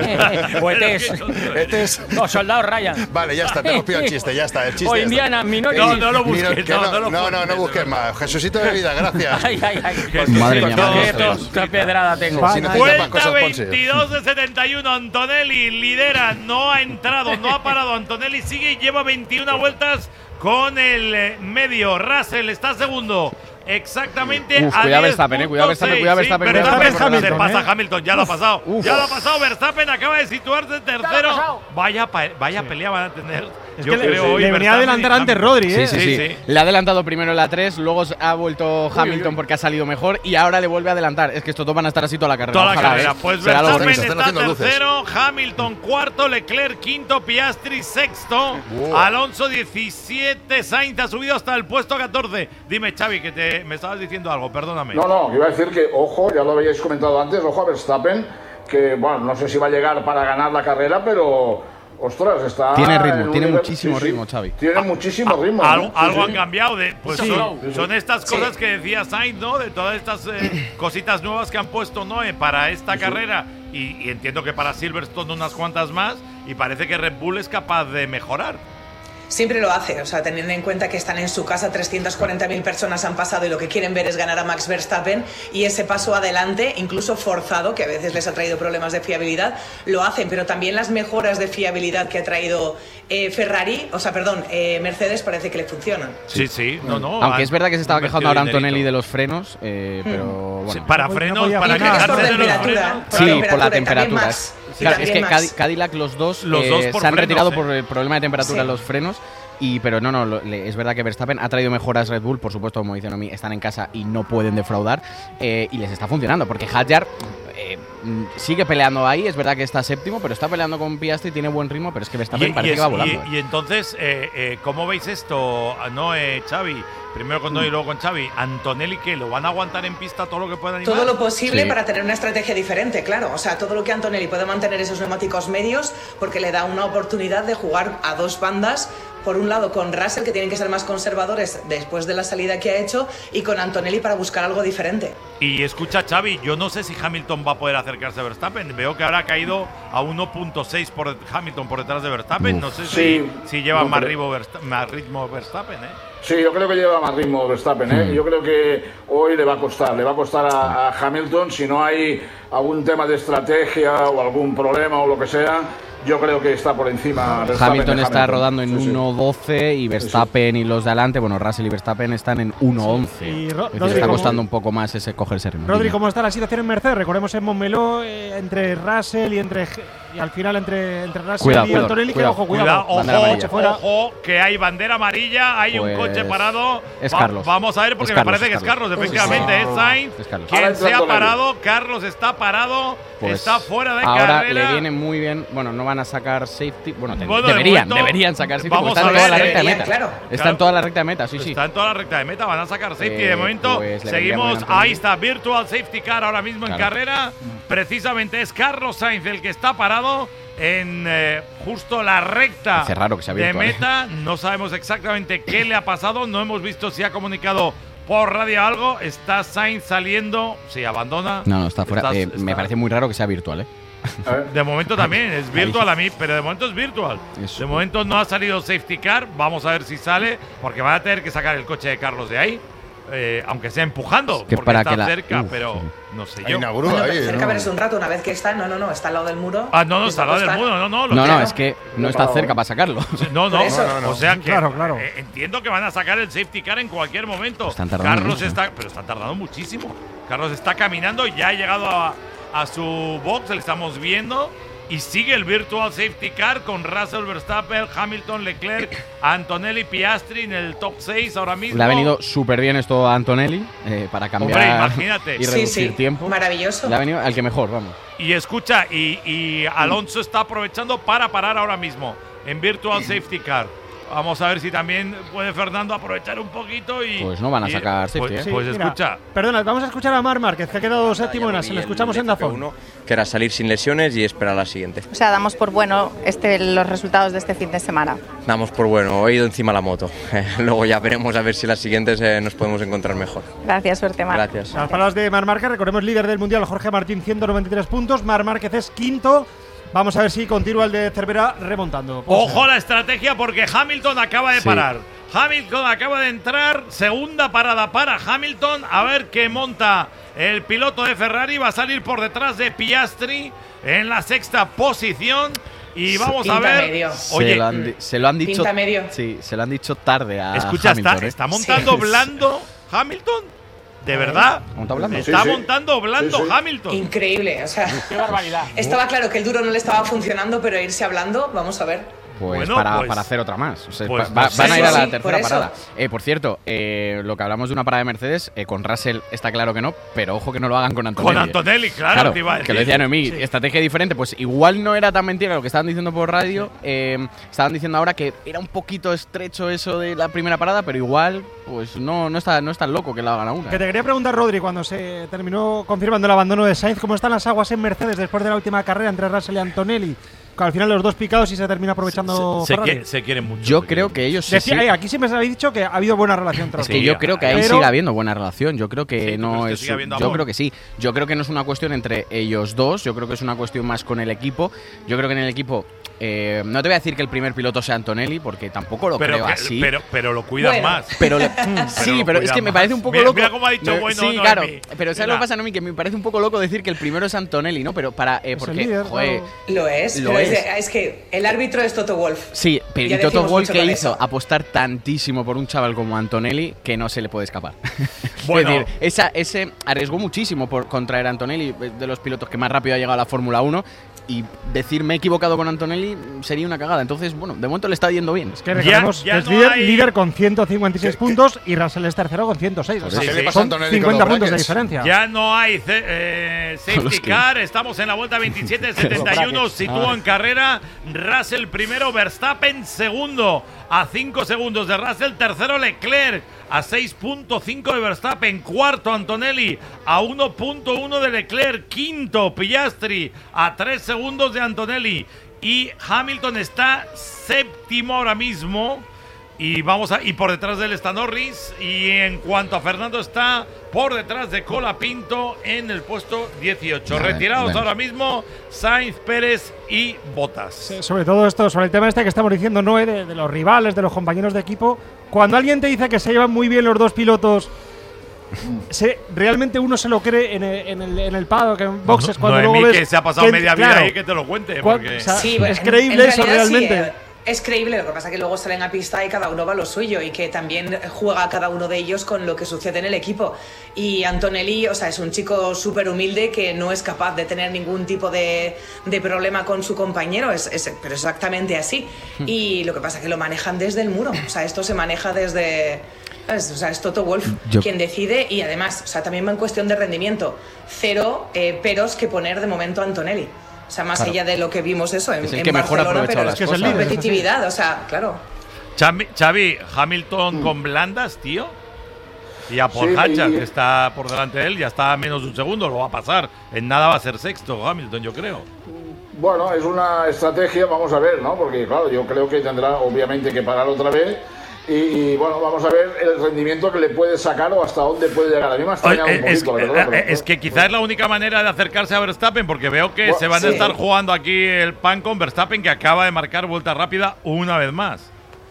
[SPEAKER 20] o etés.
[SPEAKER 7] Etés.
[SPEAKER 20] O soldados Ryan.
[SPEAKER 7] Vale, ya está, te hemos pillado el chiste, ya está. El chiste
[SPEAKER 20] O
[SPEAKER 7] ya está.
[SPEAKER 20] Indiana, Minority.
[SPEAKER 7] No,
[SPEAKER 20] no lo
[SPEAKER 7] Ni
[SPEAKER 20] busques,
[SPEAKER 7] que
[SPEAKER 20] no,
[SPEAKER 7] no,
[SPEAKER 20] no lo
[SPEAKER 7] no, no, no busques más. Jesucito de vida, gracias.
[SPEAKER 20] Ay, ay, ay.
[SPEAKER 5] Madre mía, madre
[SPEAKER 20] Qué
[SPEAKER 5] mía.
[SPEAKER 20] to- qué pedrada tengo.
[SPEAKER 7] Si necesitas más
[SPEAKER 2] Vuelta
[SPEAKER 7] cosas, Ponce.
[SPEAKER 2] veintidós de setenta y uno, Antonelli lidera, no ha entrado, no ha parado. Antonelli sigue y lleva veintiuna vueltas con el eh, medio. Russell está segundo. Exactamente
[SPEAKER 5] Uf,
[SPEAKER 2] a
[SPEAKER 5] cuidado
[SPEAKER 2] diez
[SPEAKER 5] Verstappen, eh, cuidado
[SPEAKER 2] punto
[SPEAKER 5] Verstappen,
[SPEAKER 2] seis.
[SPEAKER 5] cuidado
[SPEAKER 2] Sí,
[SPEAKER 5] Verstappen,
[SPEAKER 2] Verstappen,
[SPEAKER 5] Verstappen,
[SPEAKER 2] se
[SPEAKER 5] Hamilton,
[SPEAKER 2] pasa
[SPEAKER 5] eh.
[SPEAKER 2] Hamilton, ya lo ha pasado.
[SPEAKER 5] Uf.
[SPEAKER 2] Ya lo ha pasado. Verstappen acaba de situarse en tercero.
[SPEAKER 20] pasado.
[SPEAKER 2] Vaya, pa- vaya pelea van a tener.
[SPEAKER 4] Es
[SPEAKER 2] Yo
[SPEAKER 4] que le-
[SPEAKER 2] creo
[SPEAKER 4] le
[SPEAKER 2] hoy
[SPEAKER 4] venía
[SPEAKER 2] Verstappen
[SPEAKER 4] a
[SPEAKER 2] y
[SPEAKER 4] adelantar antes
[SPEAKER 2] Hamilton.
[SPEAKER 4] Rodri, ¿eh?
[SPEAKER 5] Sí, sí, sí, Le ha adelantado primero en la tres, luego ha vuelto Hamilton porque ha salido mejor y ahora le vuelve a adelantar. Es que estos dos van a estar así toda la carrera.
[SPEAKER 2] Toda la
[SPEAKER 5] Ojalá,
[SPEAKER 2] carrera.
[SPEAKER 5] ¿eh?
[SPEAKER 2] Pues
[SPEAKER 5] Será lo
[SPEAKER 2] Verstappen
[SPEAKER 5] bonito.
[SPEAKER 2] está tercero, Hamilton cuarto, Leclerc quinto, Piastri sexto,
[SPEAKER 7] Wow.
[SPEAKER 2] Alonso diecisiete, Sainz ha subido hasta el puesto catorce. Dime, Xavi, que te, me estabas diciendo algo, perdóname.
[SPEAKER 3] No, no, iba a decir que, ojo, ya lo habíais comentado antes, ojo a Verstappen, que, bueno, no sé si va a llegar para ganar la carrera, pero, ostras, está...
[SPEAKER 5] Tiene
[SPEAKER 3] en
[SPEAKER 5] ritmo,
[SPEAKER 3] un
[SPEAKER 5] tiene
[SPEAKER 3] nivel-
[SPEAKER 5] muchísimo
[SPEAKER 3] sí, sí,
[SPEAKER 5] ritmo, Xavi.
[SPEAKER 3] Tiene muchísimo ritmo.
[SPEAKER 2] Algo,
[SPEAKER 3] ¿no?
[SPEAKER 2] algo
[SPEAKER 3] Sí,
[SPEAKER 2] han
[SPEAKER 3] sí.
[SPEAKER 2] cambiado. De, pues
[SPEAKER 3] Sí,
[SPEAKER 2] son,
[SPEAKER 3] sí, sí.
[SPEAKER 2] son estas
[SPEAKER 3] Sí.
[SPEAKER 2] cosas que decía Sainz, ¿no? De todas estas eh, cositas nuevas que han puesto, ¿no? Eh, para esta carrera. Y, y entiendo que para Silverstone unas cuantas más. Y parece que Red Bull es capaz de mejorar.
[SPEAKER 1] Siempre lo hace, o sea, teniendo en cuenta que están en su casa, trescientas cuarenta mil personas han pasado y lo que quieren ver es ganar a Max Verstappen, y ese paso adelante, incluso forzado, que a veces les ha traído problemas de fiabilidad, lo hacen, pero también las mejoras de fiabilidad que ha traído eh, Ferrari, o sea, perdón, eh, Mercedes, parece que le funcionan.
[SPEAKER 2] Sí, sí, no, no.
[SPEAKER 5] Aunque
[SPEAKER 2] han-
[SPEAKER 5] es verdad que se estaba
[SPEAKER 2] han
[SPEAKER 5] quejando
[SPEAKER 2] metido
[SPEAKER 5] ahora
[SPEAKER 2] dinerito.
[SPEAKER 5] Antonelli de los frenos, eh, pero bueno.
[SPEAKER 2] Sí, para
[SPEAKER 4] No
[SPEAKER 2] frenos,
[SPEAKER 4] podía
[SPEAKER 2] para
[SPEAKER 4] frenar.
[SPEAKER 2] quejarse de los
[SPEAKER 1] temperatura,
[SPEAKER 2] frenos.
[SPEAKER 1] por
[SPEAKER 5] Sí,
[SPEAKER 1] la
[SPEAKER 5] por la
[SPEAKER 1] temperatura y también
[SPEAKER 5] temperatura.
[SPEAKER 1] Max. Y
[SPEAKER 5] Claro, es
[SPEAKER 1] también
[SPEAKER 5] que
[SPEAKER 1] Max.
[SPEAKER 5] Cadi- Cadillac, los dos,
[SPEAKER 2] Los
[SPEAKER 5] eh,
[SPEAKER 2] dos por
[SPEAKER 5] se han
[SPEAKER 2] frenos,
[SPEAKER 5] retirado
[SPEAKER 2] eh.
[SPEAKER 5] por el problema de temperatura
[SPEAKER 1] Sí.
[SPEAKER 5] en los frenos. Y, pero no, no, lo- le- es verdad que Verstappen ha traído mejoras Red Bull, por supuesto, como dice Nomi, están en casa y no pueden defraudar, eh, y les está funcionando, porque Hadjar eh, mm, sigue peleando ahí, es verdad que está séptimo, pero está peleando con Piastri, tiene buen ritmo, pero es que Verstappen parece
[SPEAKER 2] es-
[SPEAKER 5] que va volando.
[SPEAKER 2] y- y entonces, eh, eh, ¿cómo veis esto? No, eh, Xavi. Primero con Noy y luego con Xavi. Antonelli, ¿qué? ¿Lo van a aguantar en pista todo lo que puedan?
[SPEAKER 1] Todo lo posible
[SPEAKER 5] Sí.
[SPEAKER 1] para tener una estrategia diferente, claro. O sea, todo lo que Antonelli puede mantener esos neumáticos medios porque le da una oportunidad de jugar a dos bandas. Por un lado con Russell, que tienen que ser más conservadores después de la salida que ha hecho, y con Antonelli para buscar algo diferente.
[SPEAKER 2] Y escucha, Xavi, yo no sé si Hamilton va a poder acercarse a Verstappen. Veo que ahora ha caído a uno punto seis por Hamilton por detrás de Verstappen. No sé si,
[SPEAKER 3] Sí.
[SPEAKER 2] si lleva
[SPEAKER 3] No,
[SPEAKER 2] más,
[SPEAKER 3] pero-
[SPEAKER 2] ritmo Versta- más ritmo Verstappen, ¿eh?
[SPEAKER 3] Sí, yo creo que lleva más ritmo Verstappen, ¿eh? Yo creo que hoy le va a costar, le va a costar a, a Hamilton si no hay algún tema de estrategia o algún problema o lo que sea. Yo creo que está por encima Verstappen
[SPEAKER 5] Hamilton
[SPEAKER 3] de
[SPEAKER 5] está rodando en
[SPEAKER 3] Sí, sí.
[SPEAKER 5] uno doce y Verstappen y los de adelante, bueno, Russell y Verstappen están en uno once.
[SPEAKER 4] Y Ro-
[SPEAKER 5] Es decir,
[SPEAKER 4] Rodri,
[SPEAKER 5] está
[SPEAKER 4] ¿cómo-
[SPEAKER 5] costando un poco más ese cogerse ritmo.
[SPEAKER 4] Rodri, ¿cómo está la situación en Mercedes? Recordemos en Montmeló, eh, entre Russell y entre G- y al final entre, entre Russell
[SPEAKER 5] Cuidado,
[SPEAKER 4] y
[SPEAKER 5] cuidado,
[SPEAKER 4] Antonelli, que
[SPEAKER 5] cuidado,
[SPEAKER 4] ojo, cuidado.
[SPEAKER 2] Cuidado,
[SPEAKER 5] Bandera
[SPEAKER 2] ojo,
[SPEAKER 5] amarilla.
[SPEAKER 4] fuera.
[SPEAKER 2] ojo, que hay bandera amarilla, hay un
[SPEAKER 5] Pues
[SPEAKER 2] coche parado.
[SPEAKER 5] es
[SPEAKER 2] Va-
[SPEAKER 5] Carlos.
[SPEAKER 2] Vamos a ver, porque
[SPEAKER 5] Es
[SPEAKER 2] me
[SPEAKER 5] Carlos,
[SPEAKER 2] parece que
[SPEAKER 5] es
[SPEAKER 2] es Carlos,
[SPEAKER 5] Carlos.
[SPEAKER 2] efectivamente,
[SPEAKER 5] Sí,
[SPEAKER 2] es
[SPEAKER 5] sí.
[SPEAKER 2] Sainz.
[SPEAKER 5] Es Carlos.
[SPEAKER 2] Quien
[SPEAKER 3] Ahora
[SPEAKER 2] se ha
[SPEAKER 3] entra
[SPEAKER 2] parado, Carlos está parado,
[SPEAKER 5] Pues
[SPEAKER 2] está fuera de
[SPEAKER 5] ahora
[SPEAKER 2] carrera.
[SPEAKER 5] le viene muy bien. Bueno, no van a sacar safety. Bueno, te-
[SPEAKER 2] Bueno, de
[SPEAKER 5] deberían,
[SPEAKER 2] momento,
[SPEAKER 5] deberían sacar safety.
[SPEAKER 2] vamos
[SPEAKER 5] Porque está
[SPEAKER 2] a
[SPEAKER 5] en toda
[SPEAKER 2] ver,
[SPEAKER 5] la recta de
[SPEAKER 1] deberían,
[SPEAKER 5] meta.
[SPEAKER 1] claro.
[SPEAKER 5] Está
[SPEAKER 2] Claro.
[SPEAKER 5] en toda la recta de meta, sí, sí.
[SPEAKER 2] Está en toda la recta de meta, van a sacar safety.
[SPEAKER 5] Eh,
[SPEAKER 2] de momento
[SPEAKER 5] pues le vendría muy
[SPEAKER 2] seguimos.
[SPEAKER 5] bien a Antonelli.
[SPEAKER 2] Ahí está, Virtual Safety Car ahora mismo en
[SPEAKER 5] Claro.
[SPEAKER 2] carrera. Precisamente es Carlos Sainz el que está parado en eh, justo la recta
[SPEAKER 5] Parece raro que sea
[SPEAKER 2] de
[SPEAKER 5] virtual, ¿eh?
[SPEAKER 2] meta. No sabemos exactamente qué le ha pasado. No hemos visto si ha comunicado por radio algo. Está Sainz saliendo. Sí, abandona.
[SPEAKER 5] No, no, está fuera.
[SPEAKER 2] Estás-
[SPEAKER 5] Eh, Me
[SPEAKER 2] está-
[SPEAKER 5] parece muy raro que sea virtual, ¿eh?
[SPEAKER 2] De momento también, es virtual a mí, pero de momento es virtual.
[SPEAKER 5] Eso.
[SPEAKER 2] De momento no ha salido safety car, vamos a ver si sale, porque van a tener que sacar el coche de Carlos de ahí, eh, aunque sea empujando,
[SPEAKER 5] que
[SPEAKER 2] porque
[SPEAKER 5] para
[SPEAKER 2] está
[SPEAKER 5] que la-
[SPEAKER 2] cerca,
[SPEAKER 5] Uf,
[SPEAKER 2] pero
[SPEAKER 5] sí.
[SPEAKER 2] no sé
[SPEAKER 7] Hay
[SPEAKER 2] yo.
[SPEAKER 7] una grúa
[SPEAKER 1] Bueno,
[SPEAKER 7] ahí,
[SPEAKER 1] pero cerca
[SPEAKER 7] ¿no?
[SPEAKER 1] verás un rato, una vez que está, no, no, no, está al lado del muro.
[SPEAKER 2] Ah, no, no,
[SPEAKER 1] Y
[SPEAKER 2] está al lado del
[SPEAKER 1] está-
[SPEAKER 2] muro, no, no. lo
[SPEAKER 5] No,
[SPEAKER 2] que-
[SPEAKER 5] no, es que no está cerca para sacarlo.
[SPEAKER 2] No, no,
[SPEAKER 1] Por eso.
[SPEAKER 2] o sea que
[SPEAKER 4] Claro, claro.
[SPEAKER 2] eh, entiendo que van a sacar el safety car en cualquier momento.
[SPEAKER 5] Están tardando
[SPEAKER 2] Carlos
[SPEAKER 5] mucho.
[SPEAKER 2] está, pero están tardando muchísimo. Carlos está caminando, ya ha llegado a, a su box, le estamos viendo. y sigue el Virtual Safety Car con Russell, Verstappen, Hamilton, Leclerc, Antonelli, Piastri en el top seis ahora mismo.
[SPEAKER 5] Le ha venido súper bien esto a Antonelli eh, para cambiar.
[SPEAKER 2] Hombre, imagínate.
[SPEAKER 5] Y reducir
[SPEAKER 1] sí, sí.
[SPEAKER 5] tiempo.
[SPEAKER 1] Maravilloso.
[SPEAKER 5] Le ha venido al que mejor, vamos.
[SPEAKER 2] Y escucha, y, y Alonso está aprovechando para parar ahora mismo en Virtual Safety Car. Vamos a ver si también puede Fernando aprovechar un poquito y…
[SPEAKER 5] Pues no van a
[SPEAKER 2] y,
[SPEAKER 5] sacar safety,
[SPEAKER 2] Pues,
[SPEAKER 5] ¿eh?
[SPEAKER 2] pues
[SPEAKER 4] Sí,
[SPEAKER 2] escucha.
[SPEAKER 4] Mira, perdona, vamos a escuchar a Marc Márquez, que ha quedado séptimo en Asen. Le escuchamos en Dazón.
[SPEAKER 21] Que era salir sin lesiones y esperar a la siguiente.
[SPEAKER 22] O sea, damos por bueno este, los resultados de este fin de semana.
[SPEAKER 21] Damos por bueno, he ido encima la moto. Luego ya veremos a ver si las siguientes eh, nos podemos encontrar mejor.
[SPEAKER 22] Gracias, suerte, Marc.
[SPEAKER 21] Gracias.
[SPEAKER 4] Las palabras de Marc Márquez, recordemos líder del Mundial, Jorge Martín, ciento noventa y tres puntos. Marc Márquez es quinto. Vamos a ver si continúa el de Cervera remontando.
[SPEAKER 2] Ojo la estrategia porque Hamilton acaba de
[SPEAKER 5] Sí.
[SPEAKER 2] parar. Hamilton acaba de entrar, segunda parada para Hamilton. A ver qué monta el piloto de Ferrari. Va a salir por detrás de Piastri en la sexta posición. Y vamos
[SPEAKER 1] Pinta
[SPEAKER 2] a ver.
[SPEAKER 1] medio.
[SPEAKER 2] Oye,
[SPEAKER 5] se, lo han, di- se lo han dicho.
[SPEAKER 1] Pinta medio.
[SPEAKER 5] Sí, se lo han dicho tarde a
[SPEAKER 2] escucha,
[SPEAKER 5] Hamilton.
[SPEAKER 2] está,
[SPEAKER 5] ¿eh?
[SPEAKER 2] está montando
[SPEAKER 1] Sí.
[SPEAKER 2] blando Hamilton. ¿De verdad?
[SPEAKER 5] ¿Monta blando?
[SPEAKER 2] Está
[SPEAKER 3] Sí, sí.
[SPEAKER 2] montando blando
[SPEAKER 3] Sí, sí.
[SPEAKER 2] Hamilton.
[SPEAKER 1] Increíble, o sea,
[SPEAKER 20] ¡Qué barbaridad!
[SPEAKER 1] estaba claro que el duro no le estaba funcionando, pero irse hablando, vamos a ver.
[SPEAKER 5] Pues,
[SPEAKER 2] Bueno,
[SPEAKER 5] para,
[SPEAKER 2] pues-
[SPEAKER 5] para hacer otra más. O sea,
[SPEAKER 2] pues
[SPEAKER 5] va-
[SPEAKER 2] no sé.
[SPEAKER 5] van a ir a la
[SPEAKER 1] Sí,
[SPEAKER 5] tercera
[SPEAKER 1] por eso.
[SPEAKER 5] parada. Eh, por cierto, eh, lo que hablamos de una parada de Mercedes, eh, con Russell está claro que no, pero ojo que no lo hagan con Antonelli.
[SPEAKER 2] Con Antonelli, claro,
[SPEAKER 5] Claro,
[SPEAKER 2] te iba a
[SPEAKER 5] que lo
[SPEAKER 2] decir.
[SPEAKER 5] decía Noemí,
[SPEAKER 2] Sí.
[SPEAKER 5] estrategia diferente, pues igual no era tan mentira lo que estaban diciendo por radio. eh, estaban diciendo ahora que era un poquito estrecho eso de la primera parada, pero igual, pues no, no está, no es tan loco que la hagan a una.
[SPEAKER 4] Que te quería preguntar, Rodri, cuando se terminó confirmando el abandono de Sainz, ¿cómo están las aguas en Mercedes después de la última carrera entre Russell y Antonelli? Que al final los dos picados y se termina aprovechando
[SPEAKER 2] Se,
[SPEAKER 4] Ferrari.
[SPEAKER 2] qui- se quieren mucho.
[SPEAKER 5] Yo
[SPEAKER 2] se
[SPEAKER 5] creo
[SPEAKER 2] quieren
[SPEAKER 5] que ellos sí,
[SPEAKER 4] Decía,
[SPEAKER 5] sí.
[SPEAKER 4] eh, aquí siempre se habéis dicho que ha habido buena relación entre
[SPEAKER 5] Es
[SPEAKER 4] los
[SPEAKER 5] que
[SPEAKER 4] dos.
[SPEAKER 5] yo creo que ahí
[SPEAKER 4] Pero-
[SPEAKER 5] sigue habiendo buena relación. Yo creo que
[SPEAKER 2] Sí, ¿tú
[SPEAKER 5] no
[SPEAKER 2] crees que
[SPEAKER 5] es.
[SPEAKER 2] sigue habiendo
[SPEAKER 5] Yo
[SPEAKER 2] amor?
[SPEAKER 5] creo que sí. Yo creo que no es una cuestión entre ellos dos. Yo creo que es una cuestión más con el equipo. Yo creo que en el equipo. eh, no te voy a decir que el primer piloto sea Antonelli, porque tampoco lo
[SPEAKER 2] pero,
[SPEAKER 5] creo
[SPEAKER 2] que-
[SPEAKER 5] así.
[SPEAKER 2] pero, pero lo cuidas
[SPEAKER 1] Bueno.
[SPEAKER 2] más.
[SPEAKER 5] Pero le-
[SPEAKER 2] Pero
[SPEAKER 5] sí,
[SPEAKER 2] lo
[SPEAKER 5] pero es
[SPEAKER 2] cuida
[SPEAKER 5] que me
[SPEAKER 2] más.
[SPEAKER 5] parece un poco
[SPEAKER 2] Mira-
[SPEAKER 5] loco.
[SPEAKER 2] mira cómo ha dicho,
[SPEAKER 5] No,
[SPEAKER 2] bueno,
[SPEAKER 5] sí,
[SPEAKER 2] Noemí.
[SPEAKER 5] claro. Pero ¿sabes
[SPEAKER 2] Mira.
[SPEAKER 5] lo que pasa, Noemí? Que me parece un poco loco decir que el primero es Antonelli, ¿no? Pero para. eh,
[SPEAKER 4] Es el
[SPEAKER 5] porque,
[SPEAKER 4] líder,
[SPEAKER 5] joder.
[SPEAKER 4] claro.
[SPEAKER 1] Lo es,
[SPEAKER 5] Lo
[SPEAKER 1] pero es.
[SPEAKER 5] es.
[SPEAKER 1] de- es que el árbitro es Toto Wolff.
[SPEAKER 5] Sí, pero
[SPEAKER 1] Ya
[SPEAKER 5] y Toto
[SPEAKER 1] decimos
[SPEAKER 5] Wolff
[SPEAKER 1] mucho
[SPEAKER 5] que
[SPEAKER 1] con
[SPEAKER 5] hizo
[SPEAKER 1] eso.
[SPEAKER 5] apostar tantísimo por un chaval como Antonelli que no se le puede escapar.
[SPEAKER 2] Bueno.
[SPEAKER 5] Es decir, esa, ese arriesgó muchísimo por contraer a Antonelli, de los pilotos que más rápido ha llegado a la Fórmula uno. Y decir me he equivocado con Antonelli sería una cagada. Entonces, bueno, de momento le está yendo bien.
[SPEAKER 4] Que recordemos
[SPEAKER 2] Ya- ya
[SPEAKER 4] que es
[SPEAKER 2] no
[SPEAKER 4] líder,
[SPEAKER 2] hay-
[SPEAKER 4] líder con ciento cincuenta y seis puntos y Russell es tercero con ciento seis. O sea,
[SPEAKER 2] Sí,
[SPEAKER 7] ¿Qué
[SPEAKER 2] sí.
[SPEAKER 7] le pasa a
[SPEAKER 4] son
[SPEAKER 7] Antonelli con
[SPEAKER 4] cincuenta
[SPEAKER 7] los
[SPEAKER 4] puntos de
[SPEAKER 7] brackets?
[SPEAKER 4] diferencia.
[SPEAKER 2] Ya no hay ce- eh,
[SPEAKER 5] Con los
[SPEAKER 2] safety
[SPEAKER 5] que-
[SPEAKER 2] car, estamos en la vuelta veintisiete setenta y uno, sitúa en carrera Russell primero, Verstappen segundo, a cinco segundos de Russell, tercero Leclerc, a seis punto cinco de Verstappen, cuarto Antonelli, a uno punto uno de Leclerc, quinto Piastri, a tres segundos de Antonelli, y Hamilton está séptimo ahora mismo. Y vamos a y por detrás de él está Norris. Y en cuanto a Fernando, está por detrás de Colapinto en el puesto dieciocho.
[SPEAKER 7] Vale,
[SPEAKER 2] Retirados
[SPEAKER 7] bueno.
[SPEAKER 2] ahora mismo Sainz, Pérez y Bottas.
[SPEAKER 4] Sí, sobre todo esto, sobre el tema este que estamos diciendo, Noé, de, de los rivales, de los compañeros de equipo. Cuando alguien te dice que se llevan muy bien los dos pilotos, se, realmente uno se lo cree en el, en el, en el paddock, en boxes,
[SPEAKER 2] No-
[SPEAKER 4] cuando
[SPEAKER 2] Noemí,
[SPEAKER 4] luego ves
[SPEAKER 2] que se ha pasado
[SPEAKER 4] que-
[SPEAKER 2] media vida
[SPEAKER 4] claro,
[SPEAKER 2] ahí, que te lo cuente.
[SPEAKER 4] cua-
[SPEAKER 2] Porque…
[SPEAKER 4] o sea,
[SPEAKER 1] Sí, bueno,
[SPEAKER 4] es
[SPEAKER 1] en-
[SPEAKER 4] creíble
[SPEAKER 1] en
[SPEAKER 4] eso
[SPEAKER 1] realidad sí,
[SPEAKER 4] realmente.
[SPEAKER 1] eh, es creíble, lo que pasa es que luego salen a pista y cada uno va a lo suyo y que también juega cada uno de ellos con lo que sucede en el equipo. Y Antonelli, o sea, es un chico súper humilde que no es capaz de tener ningún tipo de, de problema con su compañero, es, es- pero exactamente así. Y lo que pasa es que lo manejan desde el muro, o sea, esto se maneja desde… ¿sabes? O sea, es Toto Wolff
[SPEAKER 5] Yo-
[SPEAKER 1] quien decide y además, o sea, también va en cuestión de rendimiento. Cero eh, peros que poner de momento a Antonelli. O sea, más
[SPEAKER 5] Claro.
[SPEAKER 1] allá de lo que vimos eso en,
[SPEAKER 5] Es el
[SPEAKER 1] en
[SPEAKER 5] que mejor ha
[SPEAKER 1] Barcelona,
[SPEAKER 5] aprovechado
[SPEAKER 1] pero
[SPEAKER 5] las
[SPEAKER 1] es que es
[SPEAKER 5] cosas.
[SPEAKER 1] el líder, competitividad, o sea, claro.
[SPEAKER 2] Xavi, Xavi, Hamilton con blandas, tío. Y a Paul
[SPEAKER 3] Sí,
[SPEAKER 2] Hatchard,
[SPEAKER 3] y-
[SPEAKER 2] que está por delante de él, ya está a menos de un segundo, lo va a pasar. En nada va a ser sexto Hamilton, yo creo.
[SPEAKER 3] Bueno, es una estrategia, vamos a ver, ¿no? Porque claro, yo creo que tendrá obviamente que parar otra vez. Y, y, bueno, vamos a ver el rendimiento que le puede sacar o hasta dónde puede llegar. A mí me ha extrañado
[SPEAKER 2] Oye,
[SPEAKER 3] un
[SPEAKER 2] es,
[SPEAKER 3] poquito, la
[SPEAKER 2] eh,
[SPEAKER 3] verdad.
[SPEAKER 2] eh,
[SPEAKER 3] pero-
[SPEAKER 2] es que quizás es la única manera de acercarse a Verstappen, porque veo que
[SPEAKER 3] Bueno,
[SPEAKER 2] se van
[SPEAKER 1] sí.
[SPEAKER 2] a estar jugando aquí el pan con Verstappen, que acaba de marcar vuelta rápida una vez más.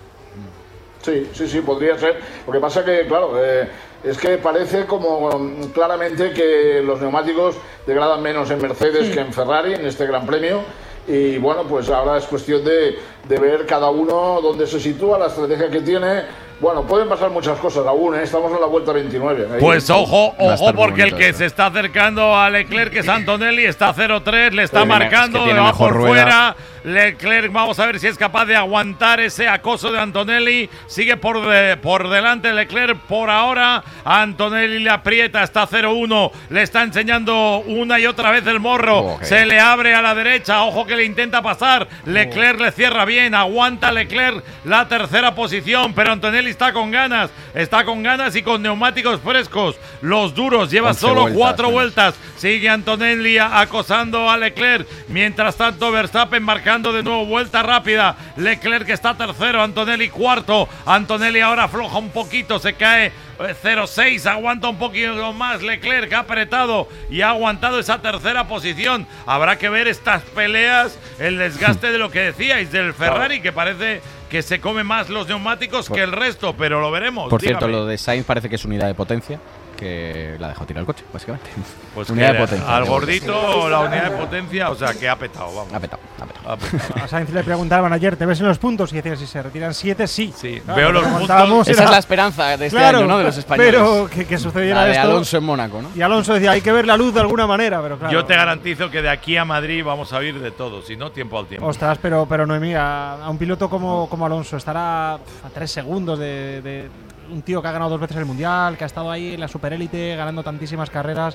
[SPEAKER 3] Sí, sí, sí, podría ser. Lo que pasa que, claro, eh, es que parece como mm, claramente que los neumáticos degradan menos en Mercedes que en Ferrari en este Gran Premio. Y bueno, pues ahora es cuestión de, de ver cada uno dónde se sitúa, la estrategia que tiene. Bueno, pueden pasar muchas cosas aún, ¿eh? Estamos en la vuelta veintinueve. Ahí.
[SPEAKER 2] Pues ojo,
[SPEAKER 5] Va a
[SPEAKER 2] ojo,
[SPEAKER 5] estar
[SPEAKER 2] porque el
[SPEAKER 5] bonito
[SPEAKER 2] que
[SPEAKER 5] esto.
[SPEAKER 2] se está acercando a Leclerc, que es Antonelli, está cero tres, le está
[SPEAKER 5] Tiene-
[SPEAKER 2] marcando,
[SPEAKER 5] es que tiene
[SPEAKER 2] va
[SPEAKER 5] mejor
[SPEAKER 2] por
[SPEAKER 5] rueda.
[SPEAKER 2] fuera. Leclerc, vamos a ver si es capaz de aguantar ese acoso de Antonelli. Sigue por, de- por delante Leclerc por ahora. Antonelli le aprieta, está cero uno. Le está enseñando una y otra vez el morro.
[SPEAKER 5] Ok.
[SPEAKER 2] Se le abre a la derecha. Ojo que le intenta pasar. Leclerc le cierra bien. Aguanta Leclerc la tercera posición. Pero Antonelli está con ganas. Está con ganas y con neumáticos frescos. Los duros. Lleva
[SPEAKER 5] once
[SPEAKER 2] solo
[SPEAKER 5] vueltas,
[SPEAKER 2] cuatro
[SPEAKER 5] menos.
[SPEAKER 2] vueltas. Sigue Antonelli acosando a Leclerc. Mientras tanto, Verstappen marcando de nuevo vuelta rápida. Leclerc que está tercero. Antonelli cuarto. Antonelli ahora afloja un poquito. Se cae eh, cero seis. Aguanta un poquito más. Leclerc ha apretado y ha aguantado esa tercera posición. Habrá que ver estas peleas. El desgaste de lo que decíais del Ferrari, que parece que se come más los neumáticos
[SPEAKER 5] Por-
[SPEAKER 2] que el resto. Pero lo veremos.
[SPEAKER 5] Por cierto,
[SPEAKER 2] dígame.
[SPEAKER 5] lo de Sainz parece que es unidad de potencia, que la ha dejado tirar el coche, básicamente.
[SPEAKER 2] Pues
[SPEAKER 5] unidad
[SPEAKER 2] que
[SPEAKER 5] de potencia.
[SPEAKER 2] al gordito la unidad de potencia, o sea, que ha petado, vamos.
[SPEAKER 5] Ha petado, ha petado.
[SPEAKER 2] Ha petado.
[SPEAKER 4] A Sainz le preguntaban ayer, ¿te ves en los puntos? Y decía, si se retiran siete, sí.
[SPEAKER 2] Sí,
[SPEAKER 4] Claro,
[SPEAKER 2] veo
[SPEAKER 4] lo
[SPEAKER 2] los
[SPEAKER 4] que
[SPEAKER 2] puntos.
[SPEAKER 4] contábamos
[SPEAKER 5] Esa
[SPEAKER 4] era-
[SPEAKER 5] es la esperanza de este
[SPEAKER 4] Claro,
[SPEAKER 5] año, ¿no? De los españoles.
[SPEAKER 4] Pero que, que sucediera
[SPEAKER 5] La de
[SPEAKER 4] esto.
[SPEAKER 5] Alonso en Mónaco, ¿no?
[SPEAKER 4] Y Alonso decía, hay que ver la luz de alguna manera, pero claro.
[SPEAKER 2] Yo te garantizo que de aquí a Madrid vamos a oír de todo, si no, tiempo al tiempo.
[SPEAKER 4] Ostras, pero, pero Noemí, a, a un piloto como, como Alonso estará pf, a tres segundos de, de un tío que ha ganado dos veces el Mundial, que ha estado ahí en la superélite ganando tantísimas carreras.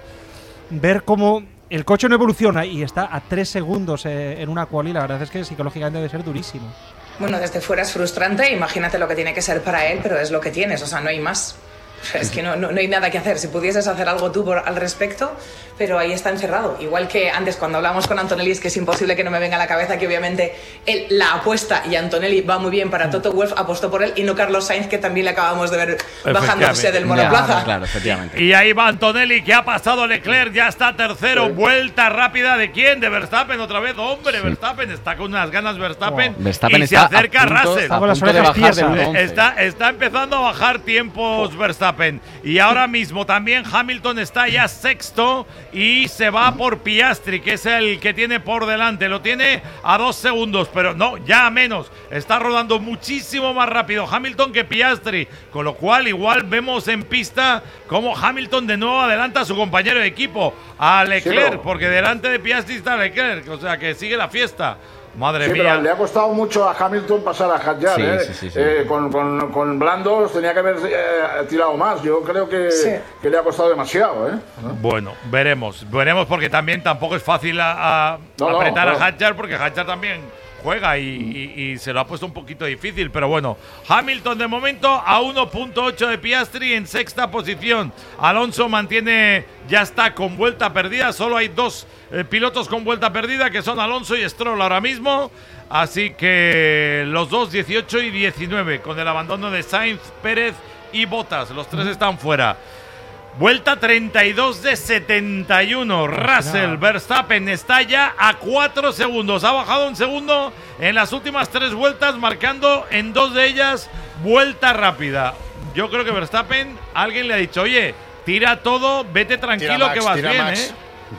[SPEAKER 4] Ver cómo el coche no evoluciona y está a tres segundos eh, en una quali, la verdad es que psicológicamente debe ser durísimo.
[SPEAKER 1] Bueno, desde fuera es frustrante, imagínate lo que tiene que ser para él, pero es lo que tienes, o sea, no hay más. Es que no, no, no hay nada que hacer. Si pudieses hacer algo tú por, al respecto, pero ahí está encerrado. Igual que antes cuando hablamos con Antonelli, es que es imposible que no me venga a la cabeza que obviamente él la apuesta y Antonelli va muy bien para Toto Wolff, apostó por él y no Carlos Sainz, que también le acabamos de ver bajándose del monoplaza.
[SPEAKER 5] Claro, claro, efectivamente.
[SPEAKER 2] Y ahí va Antonelli, que ha pasado Leclerc, ya está tercero.
[SPEAKER 3] Sí.
[SPEAKER 2] Vuelta rápida de quién? De Verstappen otra vez. Hombre, Verstappen está con unas ganas Verstappen.
[SPEAKER 5] Wow. Verstappen
[SPEAKER 2] y se
[SPEAKER 5] está
[SPEAKER 2] acerca
[SPEAKER 5] a punto,
[SPEAKER 2] Russell.
[SPEAKER 5] a punto de bajar del
[SPEAKER 2] Eh,
[SPEAKER 5] once.
[SPEAKER 2] Está, está empezando a bajar tiempos Verstappen. Y ahora mismo también Hamilton está ya sexto y se va por Piastri, que es el que tiene por delante. Lo tiene a dos segundos, pero no, ya a menos. Está rodando muchísimo más rápido Hamilton que Piastri. Con lo cual, igual vemos en pista cómo Hamilton de nuevo adelanta a su compañero de equipo, a Leclerc,
[SPEAKER 3] Sí, pero-
[SPEAKER 2] porque delante de Piastri está Leclerc. O sea, que sigue la fiesta. Madre
[SPEAKER 3] Sí,
[SPEAKER 2] mía.
[SPEAKER 3] pero le ha costado mucho a Hamilton pasar a Hadjar,
[SPEAKER 5] Sí,
[SPEAKER 3] ¿eh?
[SPEAKER 5] sí, sí, sí.
[SPEAKER 3] Eh, con, con, con blandos tenía que haber eh, tirado más. Yo creo que,
[SPEAKER 1] Sí.
[SPEAKER 3] que le ha costado demasiado, ¿eh?
[SPEAKER 2] Bueno, veremos. Veremos porque también tampoco es fácil a, a
[SPEAKER 3] No, no,
[SPEAKER 2] apretar
[SPEAKER 3] claro.
[SPEAKER 2] a Hadjar, porque Hadjar también juega y, y- y se lo ha puesto un poquito difícil. Pero bueno, Hamilton de momento a uno punto ocho de Piastri en sexta posición. Alonso mantiene, ya está con vuelta perdida. Solo hay dos eh, pilotos con vuelta perdida, que son Alonso y Stroll ahora mismo. Así que los dos, dieciocho y diecinueve, con el abandono de Sainz, Pérez y Bottas. Los tres están fuera. Vuelta treinta y dos de setenta y uno. Russell Verstappen está ya a cuatro segundos. Ha bajado un segundo en las últimas tres vueltas, marcando en dos de ellas vuelta rápida. Yo creo que Verstappen, alguien le ha dicho, oye, tira todo, vete tranquilo
[SPEAKER 7] Tira Max,
[SPEAKER 2] que vas
[SPEAKER 7] tira
[SPEAKER 2] bien,
[SPEAKER 7] Max.
[SPEAKER 2] ¿eh?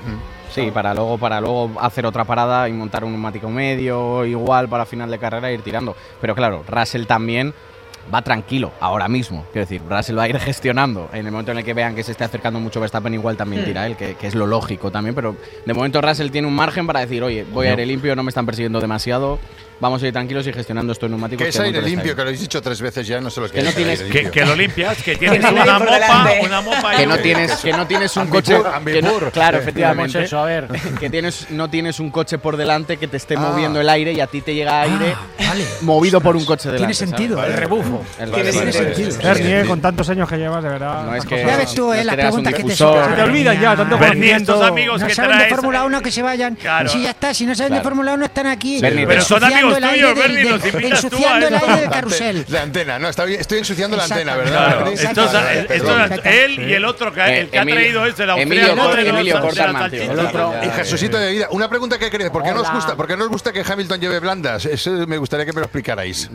[SPEAKER 5] Sí, para luego, para luego hacer otra parada y montar un neumático medio, igual para final de carrera e ir tirando. Pero claro, Russell también va tranquilo ahora mismo. Quiero decir, Russell va a ir gestionando. En el momento en el que vean que se esté acercando mucho Verstappen, igual también
[SPEAKER 1] Mm.
[SPEAKER 5] tira él, que, que es lo lógico también. Pero de momento Russell tiene un margen para decir, oye, voy a
[SPEAKER 2] No.
[SPEAKER 5] ir limpio, no me están persiguiendo demasiado. Vamos a ir tranquilos y gestionando estos neumáticos.
[SPEAKER 7] Que es
[SPEAKER 5] el
[SPEAKER 7] aire
[SPEAKER 5] motor está
[SPEAKER 7] limpio,
[SPEAKER 5] ahí.
[SPEAKER 7] que lo habéis dicho tres veces ya, no sé lo que,
[SPEAKER 5] Que no
[SPEAKER 7] es.
[SPEAKER 5] tienes-
[SPEAKER 7] aire
[SPEAKER 2] Que,
[SPEAKER 7] limpio.
[SPEAKER 2] que lo limpias, que tienes
[SPEAKER 1] nadie
[SPEAKER 2] una
[SPEAKER 1] por
[SPEAKER 2] mopa,
[SPEAKER 1] delante.
[SPEAKER 2] una mopa y
[SPEAKER 5] Que no
[SPEAKER 2] un-
[SPEAKER 5] tienes, que no tienes un
[SPEAKER 7] Ambipur,
[SPEAKER 5] coche. Que no,
[SPEAKER 7] ambipur.
[SPEAKER 5] claro,
[SPEAKER 20] ¿Cómo
[SPEAKER 5] efectivamente.
[SPEAKER 20] es eso? A ver.
[SPEAKER 5] Que tienes, no tienes un coche por delante que te esté
[SPEAKER 7] Ah.
[SPEAKER 5] moviendo el aire y a ti te llega aire
[SPEAKER 6] Vale.
[SPEAKER 5] movido por un coche delante.
[SPEAKER 6] Tiene sentido.
[SPEAKER 5] ¿sabes?
[SPEAKER 6] El
[SPEAKER 20] rebufo.
[SPEAKER 5] El
[SPEAKER 1] Tiene
[SPEAKER 5] rebufo.
[SPEAKER 1] sentido.
[SPEAKER 4] Bernie, con tantos años que llevas, de verdad.
[SPEAKER 5] No es
[SPEAKER 4] las
[SPEAKER 5] que-
[SPEAKER 4] cosas-
[SPEAKER 6] Ya ves tú,
[SPEAKER 5] no
[SPEAKER 6] eh,
[SPEAKER 5] es
[SPEAKER 6] las
[SPEAKER 5] que eras un
[SPEAKER 6] preguntas que te
[SPEAKER 5] difusor.
[SPEAKER 6] surgen.
[SPEAKER 4] Se te olvidan ya, tanto
[SPEAKER 2] Bernie,
[SPEAKER 4] conocimiento.
[SPEAKER 2] estos amigos
[SPEAKER 6] No
[SPEAKER 2] que
[SPEAKER 6] saben de
[SPEAKER 2] traes.
[SPEAKER 6] Fórmula uno que se vayan.
[SPEAKER 2] Claro.
[SPEAKER 6] Si ya está, si no saben
[SPEAKER 2] Claro.
[SPEAKER 6] de Fórmula uno están aquí
[SPEAKER 5] Bernie,
[SPEAKER 2] pero son
[SPEAKER 6] ensuciando
[SPEAKER 2] amigos
[SPEAKER 6] el aire
[SPEAKER 2] tuyos,
[SPEAKER 6] del-
[SPEAKER 2] Bernie, los
[SPEAKER 6] del-
[SPEAKER 2] invitas tú a
[SPEAKER 6] ensuciando el
[SPEAKER 2] eso.
[SPEAKER 6] aire del carrusel.
[SPEAKER 7] La antena, no, está, bien, estoy ensuciando la antena, ¿verdad?
[SPEAKER 2] Claro,
[SPEAKER 7] Bernie?
[SPEAKER 2] estos,
[SPEAKER 6] Exactamente.
[SPEAKER 2] estos-
[SPEAKER 7] Perdón.
[SPEAKER 2] él y el otro, que,
[SPEAKER 5] Eh,
[SPEAKER 2] el que ha
[SPEAKER 5] Emilio-
[SPEAKER 2] traído es el
[SPEAKER 5] Emilio
[SPEAKER 2] austriaco.
[SPEAKER 5] Cor-
[SPEAKER 2] de los-
[SPEAKER 5] Emilio
[SPEAKER 2] de las
[SPEAKER 5] Cortarman, tío.
[SPEAKER 2] salchichas.
[SPEAKER 5] El otro-
[SPEAKER 7] Y Jesucito de vida, una pregunta que queréis, ¿por qué no os
[SPEAKER 20] Hola.
[SPEAKER 7] gusta, por qué no os gusta que Hamilton lleve blandas? Eso me gustaría que me lo explicarais.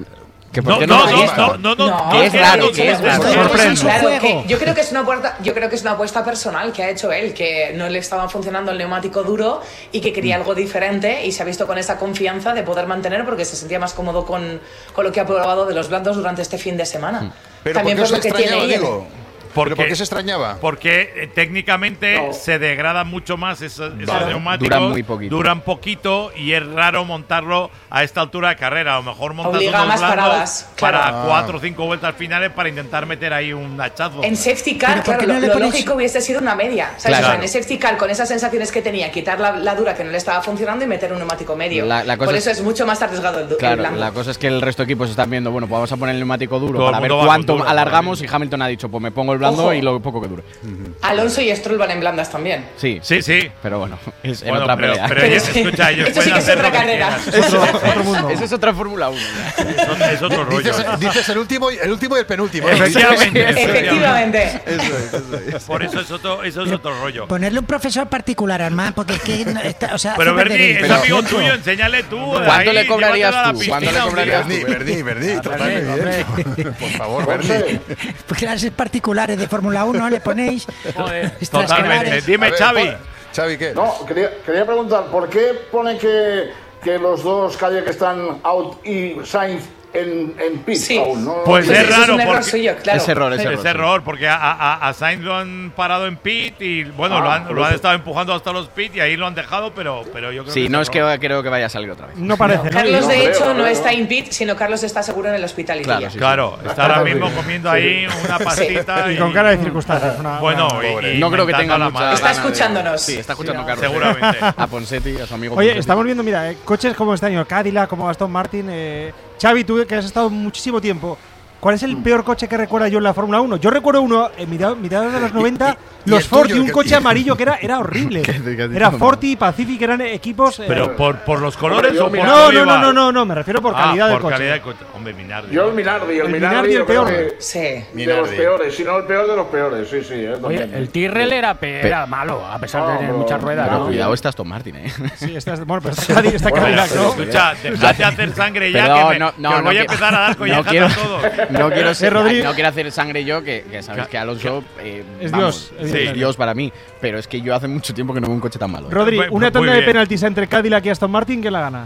[SPEAKER 5] Que por
[SPEAKER 2] No,
[SPEAKER 5] qué
[SPEAKER 2] no,
[SPEAKER 5] me
[SPEAKER 2] no,
[SPEAKER 5] gusta.
[SPEAKER 2] no, no, no,
[SPEAKER 5] Que es
[SPEAKER 2] no,
[SPEAKER 5] raro,
[SPEAKER 2] no,
[SPEAKER 5] que es
[SPEAKER 2] no,
[SPEAKER 5] raro.
[SPEAKER 2] no,
[SPEAKER 4] Sorprende.
[SPEAKER 1] Claro,
[SPEAKER 6] juego.
[SPEAKER 1] que yo creo que es una apuesta, yo creo que es una apuesta personal que ha hecho él, que no le estaba funcionando el neumático duro y que quería algo diferente y se ha visto con esa confianza de poder mantener porque se sentía más cómodo con, con lo que ha probado de los blandos durante este fin de semana.
[SPEAKER 7] Pero
[SPEAKER 1] También
[SPEAKER 7] ¿por qué
[SPEAKER 1] por
[SPEAKER 7] os
[SPEAKER 1] lo que tiene
[SPEAKER 7] extrañaba,
[SPEAKER 1] Ian.
[SPEAKER 7] digo?
[SPEAKER 2] Porque,
[SPEAKER 7] ¿Pero por qué se extrañaba?
[SPEAKER 2] Porque eh, técnicamente
[SPEAKER 3] No.
[SPEAKER 2] se degradan mucho más esos, esos
[SPEAKER 5] Claro.
[SPEAKER 2] neumáticos.
[SPEAKER 5] Duran muy poquito.
[SPEAKER 2] Duran poquito y es raro montarlo a esta altura de carrera. A lo mejor montas
[SPEAKER 1] Obliga a
[SPEAKER 2] unos
[SPEAKER 1] más
[SPEAKER 2] blandos
[SPEAKER 1] paradas, claro.
[SPEAKER 2] para
[SPEAKER 7] Ah.
[SPEAKER 2] cuatro o cinco vueltas finales para intentar meter ahí un hachazo.
[SPEAKER 1] En safety car,
[SPEAKER 6] Pero ¿por
[SPEAKER 1] claro,
[SPEAKER 6] qué no
[SPEAKER 1] lo,
[SPEAKER 6] le
[SPEAKER 1] lo
[SPEAKER 6] ponéis-
[SPEAKER 1] lógico hubiese sido una media. ¿Sabes?
[SPEAKER 5] Claro.
[SPEAKER 1] O sea, en el safety car, con esas sensaciones que tenía, quitar la, la dura que no le estaba funcionando y meter un neumático medio.
[SPEAKER 5] La- la cosa
[SPEAKER 1] Por
[SPEAKER 5] es-
[SPEAKER 1] eso es mucho más arriesgado el, du- el
[SPEAKER 5] Claro,
[SPEAKER 1] blando.
[SPEAKER 5] la cosa es que el resto de equipos están viendo, bueno, pues vamos a poner el neumático duro
[SPEAKER 2] Todo el
[SPEAKER 5] para ver
[SPEAKER 2] mundo va con
[SPEAKER 5] cuánto
[SPEAKER 2] duro,
[SPEAKER 5] alargamos y
[SPEAKER 2] claro.
[SPEAKER 5] Hamilton ha dicho, pues me pongo el blando
[SPEAKER 1] Ojo.
[SPEAKER 5] y lo poco que dure.
[SPEAKER 1] Alonso y Stroll van en blandas también.
[SPEAKER 5] Sí,
[SPEAKER 2] Sí, sí.
[SPEAKER 5] pero bueno, es en
[SPEAKER 2] Bueno,
[SPEAKER 5] otra
[SPEAKER 2] pero,
[SPEAKER 5] pelea.
[SPEAKER 2] pero ellos, escucha, ellos
[SPEAKER 1] Esto sí
[SPEAKER 2] pueden
[SPEAKER 1] que es
[SPEAKER 2] hacer
[SPEAKER 1] otra
[SPEAKER 2] lo que
[SPEAKER 1] carrera.
[SPEAKER 2] quieran.
[SPEAKER 4] Es otro, otro mundo.
[SPEAKER 5] Eso es otra Fórmula uno.
[SPEAKER 2] Eso es otro rollo.
[SPEAKER 7] Dices, dices el último y el último y el penúltimo. ¿no?
[SPEAKER 2] Efectivamente.
[SPEAKER 1] Efectivamente.
[SPEAKER 7] Eso es, eso es.
[SPEAKER 2] Por eso es otro, eso es otro rollo.
[SPEAKER 6] Ponerle un profesor particular, Armand, porque es que. no está- o sea,
[SPEAKER 2] Pero
[SPEAKER 6] hace perder
[SPEAKER 2] Berni,
[SPEAKER 6] el
[SPEAKER 2] es
[SPEAKER 6] tiempo.
[SPEAKER 2] amigo tuyo, enséñale tú.
[SPEAKER 5] ¿Cuánto
[SPEAKER 2] ahí,
[SPEAKER 5] le cobrarías
[SPEAKER 2] llévatelo a la
[SPEAKER 5] tú? ¿Cuánto le
[SPEAKER 2] piscina un
[SPEAKER 5] cobrarías
[SPEAKER 2] día.
[SPEAKER 7] Berni, Berni, Berni, trátame bien. Por favor, Berni.
[SPEAKER 3] José,
[SPEAKER 6] Pues clases particulares de Fórmula uno le ponéis.
[SPEAKER 2] Totalmente.
[SPEAKER 6] extraescolares.
[SPEAKER 2] Dime,
[SPEAKER 7] A ver,
[SPEAKER 2] Xavi.
[SPEAKER 7] pa- Xavi, ¿qué?
[SPEAKER 3] no, quería, quería preguntar, ¿por qué pone que, que los dos calles que están out y Sainz en, en pit
[SPEAKER 1] Sí.
[SPEAKER 3] aún? ¿No?
[SPEAKER 2] Pues
[SPEAKER 1] Pues
[SPEAKER 2] es
[SPEAKER 1] eso es
[SPEAKER 2] raro
[SPEAKER 1] un error
[SPEAKER 2] porque
[SPEAKER 1] suyo, claro.
[SPEAKER 5] Es error, es error.
[SPEAKER 2] Es error, porque a, a, a Sainz lo han parado en pit y bueno,
[SPEAKER 3] Ah,
[SPEAKER 2] lo han,
[SPEAKER 3] por
[SPEAKER 2] lo han
[SPEAKER 3] eso.
[SPEAKER 2] estado empujando hasta los pit y ahí lo han dejado, pero, pero yo creo
[SPEAKER 5] Sí,
[SPEAKER 2] que
[SPEAKER 5] no es que
[SPEAKER 2] error.
[SPEAKER 5] creo que vaya a salir otra vez.
[SPEAKER 4] No parece, ¿no?
[SPEAKER 1] Carlos,
[SPEAKER 3] No
[SPEAKER 1] de
[SPEAKER 3] creo,
[SPEAKER 1] hecho,
[SPEAKER 3] no
[SPEAKER 1] no
[SPEAKER 3] creo.
[SPEAKER 1] está in pit, sino Carlos está seguro en el hospital y
[SPEAKER 5] Claro,
[SPEAKER 1] ya.
[SPEAKER 5] sí.
[SPEAKER 2] Claro, está ahora mismo comiendo ahí una pastita
[SPEAKER 4] Y
[SPEAKER 2] y,
[SPEAKER 4] con cara de circunstancias. una-
[SPEAKER 2] bueno,
[SPEAKER 4] una-
[SPEAKER 2] y, y
[SPEAKER 5] No creo que tenga
[SPEAKER 2] mentando a la
[SPEAKER 5] mucha
[SPEAKER 2] madre.
[SPEAKER 1] Está
[SPEAKER 5] gana de-
[SPEAKER 1] escuchándonos.
[SPEAKER 5] Sí, está escuchando a Carlos.
[SPEAKER 2] Seguramente.
[SPEAKER 5] A Ponsetti, a su amigo
[SPEAKER 4] Oye,
[SPEAKER 5] Ponsetti.
[SPEAKER 4] estamos viendo, mira, eh, coches como este año, Cadillac, como Aston Martin. Eh, Xavi, tú que has estado muchísimo tiempo, ¿cuál es el peor coche que recuerda yo en la Fórmula uno? Yo recuerdo uno, en mediados de los noventa,
[SPEAKER 7] y
[SPEAKER 4] los
[SPEAKER 7] el
[SPEAKER 4] Ford
[SPEAKER 7] tuyo,
[SPEAKER 4] y un
[SPEAKER 7] el que-
[SPEAKER 4] coche amarillo que era, era horrible.
[SPEAKER 5] ¿Qué- qué has
[SPEAKER 4] Era
[SPEAKER 5] dicho?
[SPEAKER 4] Ford y Pacific, eran equipos. eh,
[SPEAKER 2] Pero por, por los colores
[SPEAKER 3] yo
[SPEAKER 2] o por
[SPEAKER 3] mira-
[SPEAKER 4] no,
[SPEAKER 2] cómo
[SPEAKER 4] no, no,
[SPEAKER 2] iba?
[SPEAKER 4] no, no, no, me refiero por
[SPEAKER 2] Ah,
[SPEAKER 4] calidad del
[SPEAKER 2] por
[SPEAKER 4] coche.
[SPEAKER 2] calidad de coche. Hombre, Minardi.
[SPEAKER 3] Yo el Minardi, el,
[SPEAKER 4] El
[SPEAKER 3] Minardi,
[SPEAKER 4] Minardi, el
[SPEAKER 3] yo creo
[SPEAKER 4] peor.
[SPEAKER 3] que
[SPEAKER 1] Sí.
[SPEAKER 3] de los
[SPEAKER 7] Minardi.
[SPEAKER 3] peores, si no el peor de los peores, sí, sí. eh,
[SPEAKER 20] Oye,
[SPEAKER 3] también.
[SPEAKER 20] el Tyrrell era, pe- era malo, a pesar de
[SPEAKER 3] No,
[SPEAKER 20] tener
[SPEAKER 3] pero-
[SPEAKER 20] muchas ruedas.
[SPEAKER 5] Pero
[SPEAKER 20] ¿no?
[SPEAKER 5] cuidado, está Aston Martin, ¿eh?
[SPEAKER 4] Sí, esta es- bueno, pero está Cadillac, está
[SPEAKER 3] Bueno,
[SPEAKER 4] Cadillac,
[SPEAKER 3] pero-
[SPEAKER 4] ¿no?
[SPEAKER 2] Escucha, dejad de hacer sangre ya,
[SPEAKER 5] Perdón,
[SPEAKER 2] que, me,
[SPEAKER 5] no,
[SPEAKER 2] que
[SPEAKER 5] no,
[SPEAKER 2] os
[SPEAKER 5] no
[SPEAKER 2] voy a
[SPEAKER 5] que-
[SPEAKER 2] empezar a dar
[SPEAKER 5] no
[SPEAKER 2] collejas
[SPEAKER 5] quiero,
[SPEAKER 2] a todos.
[SPEAKER 5] no quiero ser,
[SPEAKER 4] Rodri-
[SPEAKER 5] no quiero hacer sangre yo, que, que sabes que Alonso eh,
[SPEAKER 4] Es
[SPEAKER 5] vamos,
[SPEAKER 4] Dios,
[SPEAKER 5] es
[SPEAKER 4] sí.
[SPEAKER 5] Dios para mí, pero es que yo hace mucho tiempo que no veo un coche tan malo. ¿eh?
[SPEAKER 4] Rodri,
[SPEAKER 2] Muy-
[SPEAKER 4] una
[SPEAKER 2] muy
[SPEAKER 4] tanda de
[SPEAKER 2] bien.
[SPEAKER 4] penaltis entre Cadillac y Aston Martin, ¿quién la gana?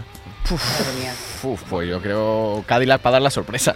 [SPEAKER 5] Uf, pues yo creo Cadillac para dar la sorpresa.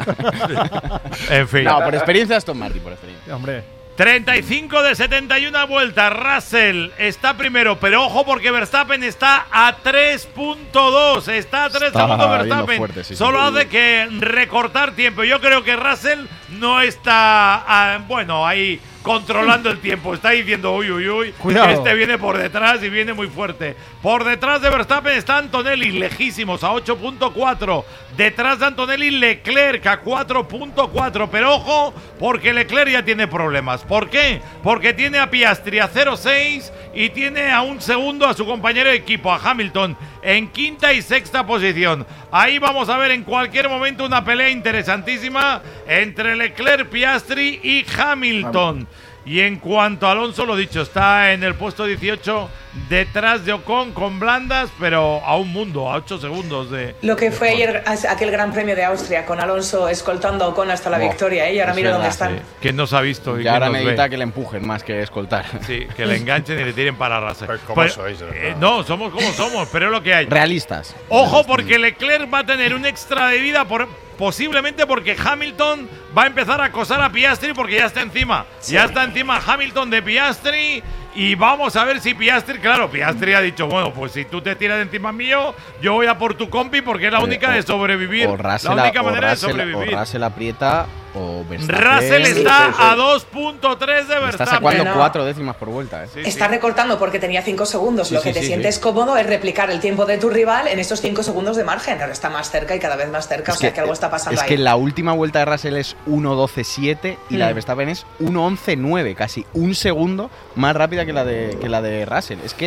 [SPEAKER 2] En fin.
[SPEAKER 5] No, por experiencia Aston Martin, por experiencia.
[SPEAKER 4] Hombre.
[SPEAKER 2] treinta y cinco de setenta y una vueltas. Russell está primero, pero ojo porque Verstappen está a tres punto dos. Está a tres
[SPEAKER 5] Está
[SPEAKER 2] segundos
[SPEAKER 5] yendo
[SPEAKER 2] Verstappen.
[SPEAKER 5] fuerte, sí, sí.
[SPEAKER 2] Solo hace que recortar tiempo. Yo creo que Russell no está, ah, bueno, ahí controlando el tiempo. Está diciendo, uy, uy, uy,
[SPEAKER 4] Cuidado.
[SPEAKER 2] que este viene por detrás y viene muy fuerte. Por detrás de Verstappen está Antonelli, lejísimos, a ocho punto cuatro. Detrás de Antonelli, Leclerc a cuatro punto cuatro. Pero ojo, porque Leclerc ya tiene problemas. ¿Por qué? Porque tiene a Piastri a cero punto seis y tiene a un segundo a su compañero de equipo, a Hamilton, en quinta y sexta posición. Ahí vamos a ver en cualquier momento una pelea interesantísima entre Leclerc, Piastri y Hamilton. Y en cuanto a Alonso, lo dicho, está en el puesto dieciocho detrás de Ocon con blandas, pero a un mundo, a ocho segundos de...
[SPEAKER 1] Lo que fue ayer aquel Gran Premio de Austria con Alonso escoltando a Ocon hasta la
[SPEAKER 5] Oh,
[SPEAKER 1] victoria, ¿eh? Y ahora
[SPEAKER 5] es
[SPEAKER 1] mira dónde
[SPEAKER 5] verdad,
[SPEAKER 1] están.
[SPEAKER 2] Sí. ¿Quién nos ha visto? Y
[SPEAKER 5] Y
[SPEAKER 2] quién
[SPEAKER 5] ahora
[SPEAKER 2] nos
[SPEAKER 5] necesita
[SPEAKER 2] ve?
[SPEAKER 5] que le empujen más que escoltar.
[SPEAKER 2] Sí, que le enganchen y le tiren para arrasar.
[SPEAKER 7] Pero ¿cómo
[SPEAKER 2] Pues,
[SPEAKER 7] sois, de verdad?
[SPEAKER 2] eh, no, somos como somos, pero es lo que hay.
[SPEAKER 5] Realistas.
[SPEAKER 2] Ojo porque Leclerc va a tener un extra de vida por, posiblemente porque Hamilton va a empezar a acosar a Piastri porque ya está encima. Ya está encima Hamilton de Piastri y vamos a ver si Piastri, claro, Piastri ha dicho, bueno, pues si tú te tiras de encima mío, yo voy a por tu compi porque es la única
[SPEAKER 5] o-
[SPEAKER 2] de sobrevivir.
[SPEAKER 5] O Russell,
[SPEAKER 2] la única
[SPEAKER 5] o
[SPEAKER 2] manera
[SPEAKER 5] Russell-
[SPEAKER 2] de sobrevivir.
[SPEAKER 5] o Russell aprieta o Verstappen.
[SPEAKER 2] Russell
[SPEAKER 3] Sí,
[SPEAKER 2] está
[SPEAKER 3] sí, sí.
[SPEAKER 2] a dos punto tres de
[SPEAKER 5] Está
[SPEAKER 2] Verstappen.
[SPEAKER 5] sacando
[SPEAKER 1] No.
[SPEAKER 5] cuatro décimas por vuelta. ¿eh?
[SPEAKER 2] Sí,
[SPEAKER 1] Está
[SPEAKER 2] sí.
[SPEAKER 1] recortando porque tenía cinco segundos.
[SPEAKER 5] Sí,
[SPEAKER 1] Lo
[SPEAKER 5] sí,
[SPEAKER 1] que te
[SPEAKER 5] sí,
[SPEAKER 1] sientes
[SPEAKER 5] sí.
[SPEAKER 1] cómodo es replicar el tiempo de tu rival en estos cinco segundos de margen. Ahora está más cerca y cada vez más cerca, o sea que algo está pasando
[SPEAKER 5] es
[SPEAKER 1] ahí.
[SPEAKER 5] que la última vuelta de Russell es uno doce siete y la de
[SPEAKER 1] Mm.
[SPEAKER 5] Verstappen es uno once nueve, casi un segundo más rápida que la de que la de Russell. Es que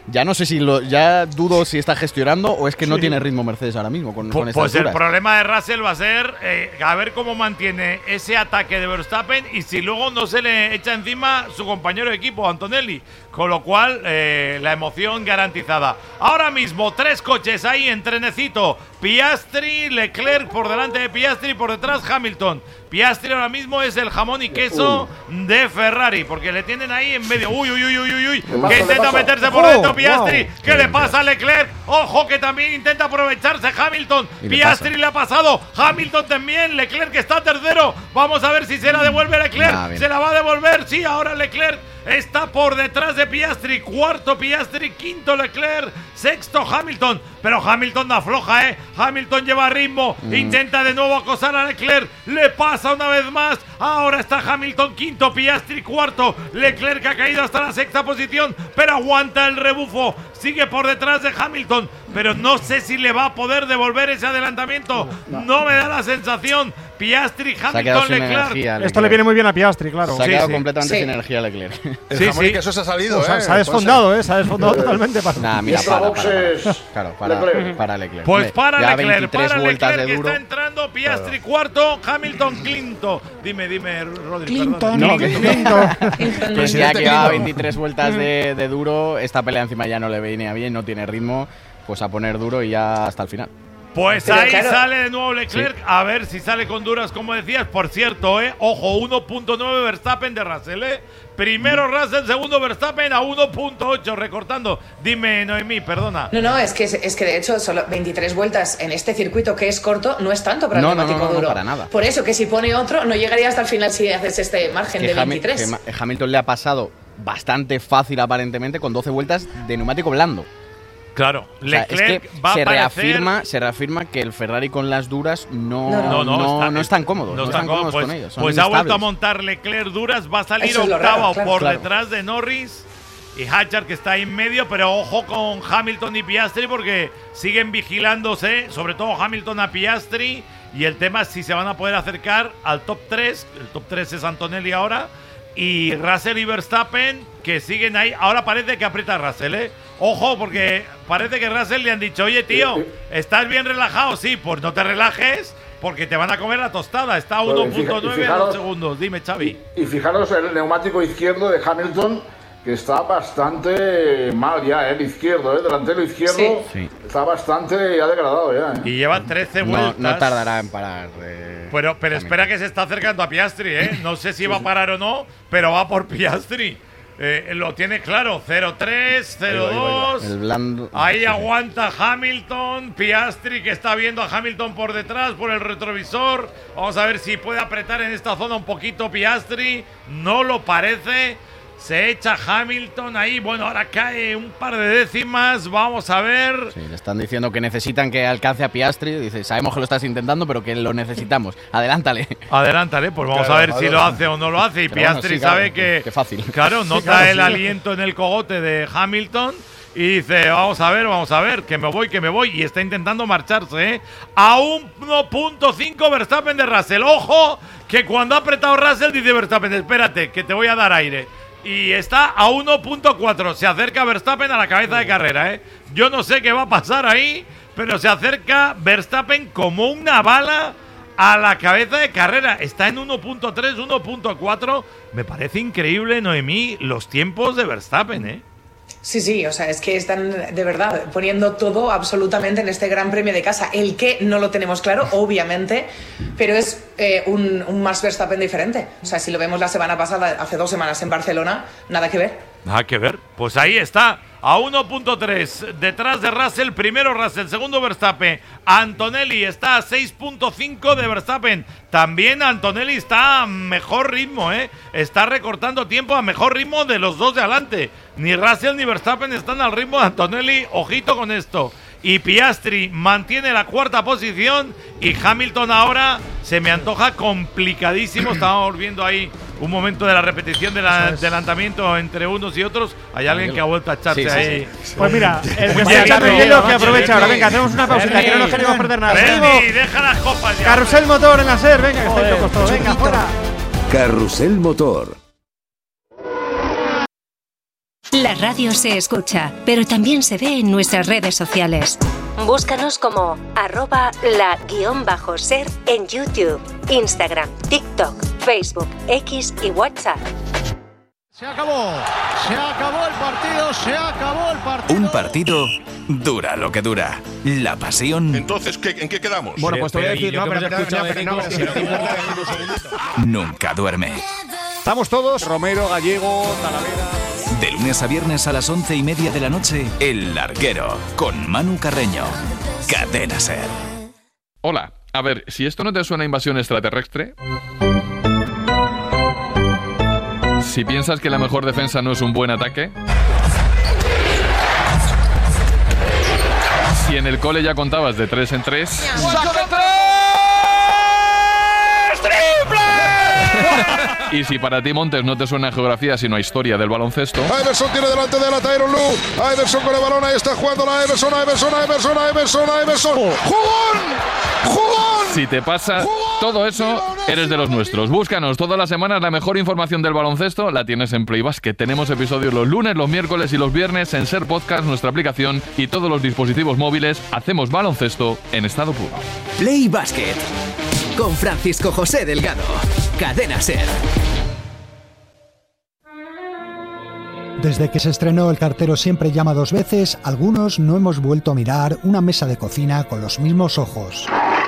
[SPEAKER 5] ya no sé si lo, ya dudo si está gestionando o es que no tiene ritmo Mercedes ahora mismo con, con estas
[SPEAKER 2] Pues el
[SPEAKER 5] alturas.
[SPEAKER 2] problema de Russell va a ser eh, a ver cómo mantiene ese ataque de Verstappen y si luego no se le echa encima su compañero de equipo, Antonelli. Con lo cual, eh, la emoción garantizada. Ahora mismo, tres coches ahí en trenecito. Piastri, Leclerc por delante de Piastri y por detrás Hamilton. Piastri ahora mismo es el jamón y queso uy. de Ferrari, porque le tienen ahí en medio. Uy, uy, uy, uy, uy, uy. Que intenta meterse por dentro Piastri. Oh, wow. ¿Qué le pasa a Leclerc? Ojo, que también intenta aprovecharse Hamilton. Piastri le ha pasado. Hamilton también. Leclerc está tercero. Vamos a ver si se la devuelve Leclerc. Nah, se la va a devolver. Sí, ahora Leclerc está por detrás de Piastri. Cuarto Piastri, quinto Leclerc, sexto Hamilton. Pero Hamilton no afloja, ¿eh? Hamilton lleva ritmo. Mm. Intenta de nuevo acosar a Leclerc. Le pasa una vez más. Ahora está Hamilton quinto, Piastri cuarto. Leclerc ha caído hasta la sexta posición, pero aguanta el rebufo. Sigue por detrás de Hamilton, pero no sé si le va a poder devolver ese adelantamiento. No, no me da la sensación. Piastri, Hamilton, Leclerc.
[SPEAKER 4] Leclerc. Esto le viene muy bien a Piastri, claro.
[SPEAKER 5] Se ha
[SPEAKER 4] sí,
[SPEAKER 5] quedado
[SPEAKER 4] sí.
[SPEAKER 5] completamente
[SPEAKER 4] sí.
[SPEAKER 5] sin energía Leclerc.
[SPEAKER 7] El
[SPEAKER 2] sí,
[SPEAKER 7] jamón
[SPEAKER 2] sí.
[SPEAKER 7] y queso se ha salido,
[SPEAKER 4] o sea,
[SPEAKER 7] ¿eh?
[SPEAKER 4] Se ha desfondado, ¿eh? Se ha desfondado totalmente. Para...
[SPEAKER 5] Nah, mira, para, para, para. Claro, para Leclerc. para Leclerc.
[SPEAKER 2] Pues para
[SPEAKER 5] ya
[SPEAKER 2] Leclerc, para Leclerc que
[SPEAKER 5] duro.
[SPEAKER 2] está entrando, Piastri claro. cuarto, Hamilton quinto. Dime, dime, Rodri,
[SPEAKER 6] Clinton.
[SPEAKER 2] perdón.
[SPEAKER 5] No, Clinton. Pues ya que va veintitrés vueltas de, de duro, esta pelea encima ya no le venía bien, no tiene ritmo, pues a poner duro y ya hasta el final.
[SPEAKER 2] Pues
[SPEAKER 1] Pero
[SPEAKER 2] ahí
[SPEAKER 1] claro.
[SPEAKER 2] sale de nuevo Leclerc, sí. A ver si sale con duras, como decías. Por cierto, eh, ojo, uno punto nueve Verstappen de Russell, eh. Primero Russell, segundo Verstappen a uno punto ocho, recortando. Dime, Noemí, perdona.
[SPEAKER 1] No, no, es que, es que de hecho solo veintitrés vueltas en este circuito que es corto no es tanto para el
[SPEAKER 5] no,
[SPEAKER 1] neumático
[SPEAKER 5] no, no,
[SPEAKER 1] duro.
[SPEAKER 5] No, para nada.
[SPEAKER 1] Por eso que si pone otro no llegaría hasta el final si haces este margen
[SPEAKER 5] que
[SPEAKER 1] de veintitrés.
[SPEAKER 5] Ham que Hamilton le ha pasado bastante fácil aparentemente con doce vueltas de neumático blando.
[SPEAKER 2] Claro,
[SPEAKER 5] o sea,
[SPEAKER 2] Leclerc
[SPEAKER 5] es que
[SPEAKER 2] va
[SPEAKER 5] se
[SPEAKER 2] a parecer...
[SPEAKER 5] reafirma, se reafirma que el Ferrari con las duras no,
[SPEAKER 1] no,
[SPEAKER 5] no,
[SPEAKER 2] no,
[SPEAKER 5] no,
[SPEAKER 2] está,
[SPEAKER 5] no están cómodos.
[SPEAKER 2] No,
[SPEAKER 5] no
[SPEAKER 2] están
[SPEAKER 5] están cómodos
[SPEAKER 2] pues,
[SPEAKER 5] con ellos.
[SPEAKER 2] Pues ha vuelto a montar Leclerc duras, va a salir octavo
[SPEAKER 1] raro, claro.
[SPEAKER 2] por
[SPEAKER 5] claro.
[SPEAKER 2] detrás de Norris y Hadjar, que está ahí en medio, pero ojo con Hamilton y Piastri porque siguen vigilándose, sobre todo Hamilton a Piastri, y el tema es si se van a poder acercar al top tres. El top tres es Antonelli ahora, y Russell y Verstappen que siguen ahí. Ahora parece que aprieta Russell, ¿eh? Ojo, porque parece que Russell le han dicho, oye, tío, ¿estás bien relajado? Sí, pues no te relajes, porque te van a comer la tostada. Está a uno punto nueve en dos segundos. Dime, Xavi.
[SPEAKER 3] Y, y fijaros el neumático izquierdo de Hamilton, que está bastante mal ya, el izquierdo, el delantero izquierdo, sí. Sí. Está bastante ya degradado ya. ¿eh?
[SPEAKER 2] Y lleva trece vueltas.
[SPEAKER 5] No, no tardará en parar. Eh,
[SPEAKER 2] pero pero espera que se está acercando a Piastri, ¿eh? No sé si va a parar o no, pero va por Piastri. Eh, lo tiene claro, cero tres, cero dos.
[SPEAKER 5] El blando.
[SPEAKER 2] Ahí sí, aguanta Hamilton. Piastri, que está viendo a Hamilton por detrás, por el retrovisor. Vamos a ver si puede apretar en esta zona un poquito Piastri. No lo parece. Se echa Hamilton ahí. Bueno, ahora cae un par de décimas. Vamos a ver.
[SPEAKER 5] Sí, le están diciendo que necesitan que alcance a Piastri. Dice, sabemos que lo estás intentando, pero que lo necesitamos. Adelántale.
[SPEAKER 2] Adelántale, pues vamos claro, a ver si lo hace o no lo hace. Y pero Piastri bueno, sí, claro, sabe que.
[SPEAKER 5] Qué fácil.
[SPEAKER 2] Claro, nota sí, claro, el sí. aliento en el cogote de Hamilton. Y dice, vamos a ver, vamos a ver, que me voy, que me voy. Y está intentando marcharse, ¿eh? A uno punto cinco Verstappen de Russell. Ojo, que cuando ha apretado Russell dice Verstappen, espérate, que te voy a dar aire. Y está a uno punto cuatro. Se acerca Verstappen a la cabeza de carrera, ¿eh? Yo no sé qué va a pasar ahí, pero se acerca Verstappen como una bala a la cabeza de carrera. Está en uno punto tres, uno punto cuatro. Me parece increíble, Noemí, los tiempos de Verstappen, ¿eh?
[SPEAKER 1] Sí, sí, o sea, es que están de verdad poniendo todo absolutamente en este Gran Premio de casa. El qué no lo tenemos claro, obviamente, pero es eh, un, un Max Verstappen diferente. O sea, si lo vemos la semana pasada, hace dos semanas en Barcelona, nada que ver.
[SPEAKER 2] Nada que ver. Pues ahí está, a uno punto tres, detrás de Russell, primero Russell, segundo Verstappen. Antonelli está a seis punto cinco de Verstappen. También Antonelli está a mejor ritmo, ¿eh? Está recortando tiempo a mejor ritmo de los dos de adelante. Ni Russell ni Verstappen están al ritmo de Antonelli. Ojito con esto. Y Piastri mantiene la cuarta posición. Y Hamilton ahora se me antoja complicadísimo. Estábamos viendo ahí un momento de la repetición del adelantamiento entre unos y otros. Hay alguien que ha vuelto a echarse sí, sí, ahí.
[SPEAKER 4] Sí. Pues mira, el que está echando hielo que aprovecha ahora. Venga, hacemos una pausita, que no nos queremos perder nada.
[SPEAKER 2] Bernie, deja las copas ya.
[SPEAKER 4] Carrusel Motor en la SER, venga, que estáis locos todos. Venga, fuera.
[SPEAKER 10] Carrusel Motor.
[SPEAKER 8] La radio se escucha, pero también se ve en nuestras redes sociales.
[SPEAKER 13] Búscanos como arroba la guión bajo ser en YouTube, Instagram, TikTok, Facebook, X y WhatsApp.
[SPEAKER 9] Se acabó, se acabó el partido, se acabó el partido.
[SPEAKER 14] Un partido dura lo que dura. La pasión.
[SPEAKER 18] Entonces, ¿qué, ¿en qué quedamos?
[SPEAKER 9] Bueno, pues te voy a decir, no, pero
[SPEAKER 14] nunca duerme.
[SPEAKER 9] Estamos todos, Romero, Gallego, Talavera.
[SPEAKER 14] De lunes a viernes a las once y media de la noche, El Larguero, con Manu Carreño. Cadena Ser.
[SPEAKER 23] Hola, a ver, si esto no te suena a invasión extraterrestre... Si piensas que la mejor defensa no es un buen ataque... Si en el cole ya contabas de tres en tres...
[SPEAKER 9] ¡Saco de tres! ¡Triple!
[SPEAKER 23] Y si para ti, Montes, no te suena a geografía sino a historia del baloncesto...
[SPEAKER 3] Iverson tiene delante de la Tyronn Lue. Iverson con el balón, ahí está jugando la Iverson, Iverson, Iverson, Iverson, Iverson. ¡Jugón! ¡Jugón!
[SPEAKER 23] Si te pasa todo eso, eres de los nuestros. Búscanos todas las semanas, la mejor información del baloncesto la tienes en Play Basket. Tenemos episodios los lunes, los miércoles y los viernes en Ser Podcast, nuestra aplicación y todos los dispositivos móviles. Hacemos baloncesto en estado puro.
[SPEAKER 12] Play Basket con Francisco José Delgado. Cadena Ser.
[SPEAKER 24] Desde que se estrenó El cartero siempre llama dos veces, algunos no hemos vuelto a mirar una mesa de cocina con los mismos ojos.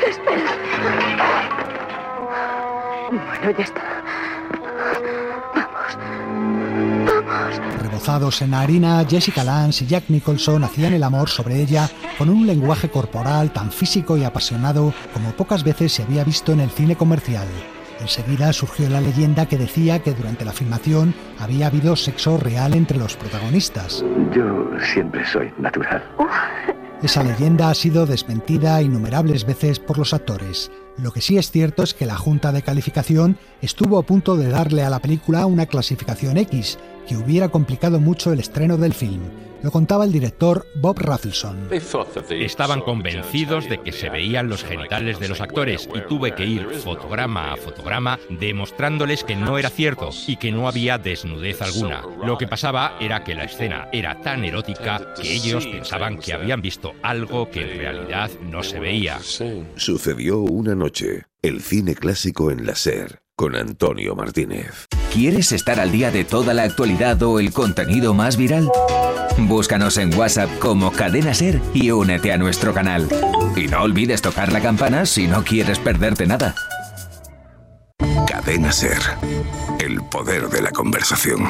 [SPEAKER 25] Bueno, ya está. Vamos. Vamos.
[SPEAKER 24] Rebozados en la harina, Jessica Lange y Jack Nicholson hacían el amor sobre ella con un lenguaje corporal tan físico y apasionado como pocas veces se había visto en el cine comercial. Enseguida surgió la leyenda que decía que durante la filmación había habido sexo real entre los protagonistas.
[SPEAKER 25] Yo siempre soy natural.
[SPEAKER 24] Esa leyenda ha sido desmentida innumerables veces por los actores. Lo que sí es cierto es que la Junta de Calificación estuvo a punto de darle a la película una clasificación X, que hubiera complicado mucho el estreno del film. Lo contaba el director Bob Rafelson.
[SPEAKER 26] Estaban convencidos de que se veían los genitales de los actores y tuve que ir fotograma a fotograma demostrándoles que no era cierto y que no había desnudez alguna. Lo que pasaba era que la escena era tan erótica que ellos pensaban que habían visto algo que en realidad no se veía.
[SPEAKER 10] Sucedió una noche. El cine clásico en la Ser, con Antonio Martínez.
[SPEAKER 27] ¿Quieres estar al día de toda la actualidad o el contenido más viral? Búscanos en WhatsApp como Cadena Ser y únete a nuestro canal. Y no olvides tocar la campana si no quieres perderte nada.
[SPEAKER 10] Cadena Ser. El poder de la conversación.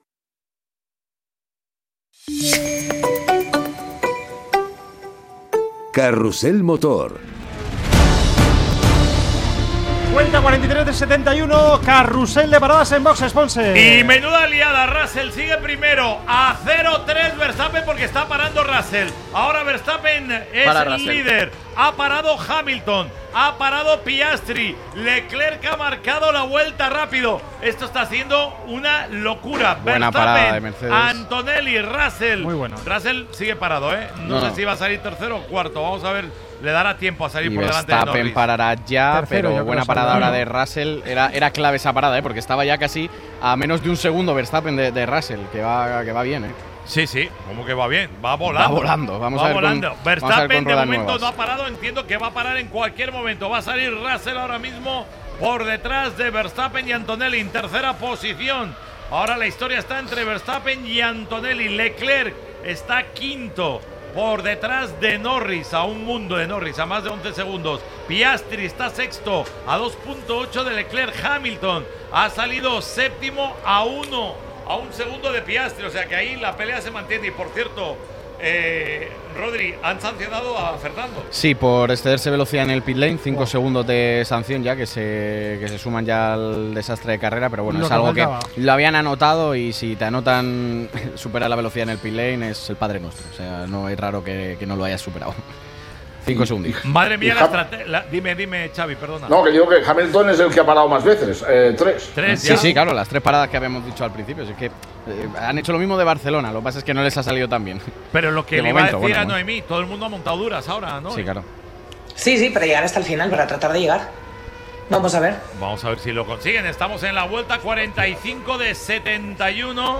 [SPEAKER 10] Carrusel Motor.
[SPEAKER 4] Cuenta cuarenta y tres de setenta y uno, carrusel de paradas en boxes, Ponce.
[SPEAKER 2] Y menuda liada, Russell sigue primero a cero tres Verstappen porque está parando Russell. Ahora Verstappen es
[SPEAKER 5] Para
[SPEAKER 2] el
[SPEAKER 5] Russell.
[SPEAKER 2] líder. Ha parado Hamilton, ha parado Piastri, Leclerc ha marcado la vuelta rápido. Esto está haciendo una locura.
[SPEAKER 5] Buena
[SPEAKER 2] Verstappen,
[SPEAKER 5] parada de Mercedes.
[SPEAKER 2] Antonelli, Russell.
[SPEAKER 4] Muy bueno.
[SPEAKER 2] Russell sigue parado, ¿eh? No,
[SPEAKER 5] No.
[SPEAKER 2] sé si va a salir tercero o cuarto. Vamos a ver, le dará tiempo a salir
[SPEAKER 5] Y
[SPEAKER 2] por delante de
[SPEAKER 5] Verstappen
[SPEAKER 2] Norris.
[SPEAKER 5] parará ya,
[SPEAKER 4] Tercero, yo
[SPEAKER 5] pero
[SPEAKER 4] creo
[SPEAKER 5] buena
[SPEAKER 4] que
[SPEAKER 5] parada
[SPEAKER 4] saldrá.
[SPEAKER 5] ahora de Russell. Era, era clave esa parada, ¿eh? Porque estaba ya casi a menos de un segundo Verstappen de, de Russell, que va, que va bien, ¿eh?
[SPEAKER 2] Sí, sí, como que va bien, va volando.
[SPEAKER 5] Va volando, vamos
[SPEAKER 2] va
[SPEAKER 5] a ver con-
[SPEAKER 2] volando.
[SPEAKER 5] vamos a ver
[SPEAKER 2] Verstappen
[SPEAKER 5] con
[SPEAKER 2] de
[SPEAKER 5] ruedas
[SPEAKER 2] momento
[SPEAKER 5] nuevas.
[SPEAKER 2] no ha parado, entiendo que va a parar en cualquier momento. Va a salir Russell ahora mismo por detrás de Verstappen y Antonelli en tercera posición. Ahora la historia está entre Verstappen y Antonelli. Leclerc está quinto por detrás de Norris, a un mundo de Norris, a más de once segundos. Piastri está sexto a dos punto ocho de Leclerc. Hamilton ha salido séptimo a uno. A un segundo de Piastri, o sea que ahí la pelea se mantiene. Y por cierto, eh, Rodri, han sancionado a Fernando.
[SPEAKER 5] Sí, por excederse velocidad en el pit lane, cinco segundos de sanción ya, que se, que se suman ya al desastre de carrera, pero bueno,
[SPEAKER 4] Lo
[SPEAKER 5] es
[SPEAKER 4] que
[SPEAKER 5] algo que
[SPEAKER 4] faltaba.
[SPEAKER 5] lo habían anotado y si te anotan superar la velocidad en el pit lane es el Padre Nuestro, o sea, no es raro que, que no lo hayas superado. Cinco segundos.
[SPEAKER 2] Madre mía,
[SPEAKER 3] y
[SPEAKER 2] la
[SPEAKER 3] Ham-
[SPEAKER 2] estrategia. Dime, dime, Xavi, perdona.
[SPEAKER 3] No, que digo que Hamilton es el que ha parado más veces, eh, tres.
[SPEAKER 2] Tres,
[SPEAKER 5] Sí,
[SPEAKER 2] ya.
[SPEAKER 5] sí, claro, las tres paradas que habíamos dicho al principio, es que eh, han hecho lo mismo de Barcelona, lo que pasa es que no les ha salido tan bien.
[SPEAKER 2] Pero lo que
[SPEAKER 5] De
[SPEAKER 2] le
[SPEAKER 5] momento,
[SPEAKER 2] iba a decir
[SPEAKER 5] bueno,
[SPEAKER 2] a
[SPEAKER 5] bueno.
[SPEAKER 2] Noemí, todo el mundo ha montado duras ahora, ¿no?
[SPEAKER 5] Sí, claro.
[SPEAKER 1] Sí, sí, para llegar hasta el final, para tratar de llegar. Vamos a ver.
[SPEAKER 2] Vamos a ver si lo consiguen. Estamos en la vuelta cuarenta y cinco de setenta y uno.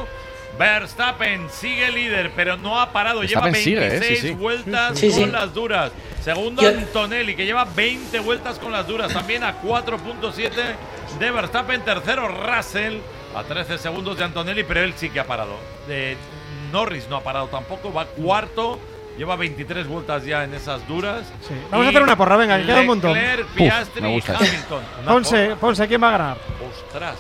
[SPEAKER 2] Verstappen sigue líder, pero no ha parado.
[SPEAKER 5] Verstappen
[SPEAKER 2] lleva veintiséis
[SPEAKER 5] sigue, ¿eh? Sí, sí.
[SPEAKER 2] vueltas
[SPEAKER 1] Sí, sí.
[SPEAKER 2] con las duras. Segundo,
[SPEAKER 1] Yo-
[SPEAKER 2] Antonelli, que lleva veinte vueltas con las duras. También a cuatro punto siete de Verstappen. Tercero, Russell, a trece segundos de Antonelli, pero él sí que ha parado. Eh, Norris no ha parado tampoco, va cuarto. Lleva veintitrés vueltas ya en esas duras.
[SPEAKER 4] Sí. Vamos a hacer una porra, venga, que queda un montón.
[SPEAKER 2] Leclerc,
[SPEAKER 5] Uf,
[SPEAKER 2] Piastri
[SPEAKER 5] me
[SPEAKER 2] y
[SPEAKER 5] gusta.
[SPEAKER 2] Hamilton. Una
[SPEAKER 4] Ponce,
[SPEAKER 2] porra.
[SPEAKER 4] Ponce, ¿quién va a ganar?
[SPEAKER 2] Ostras.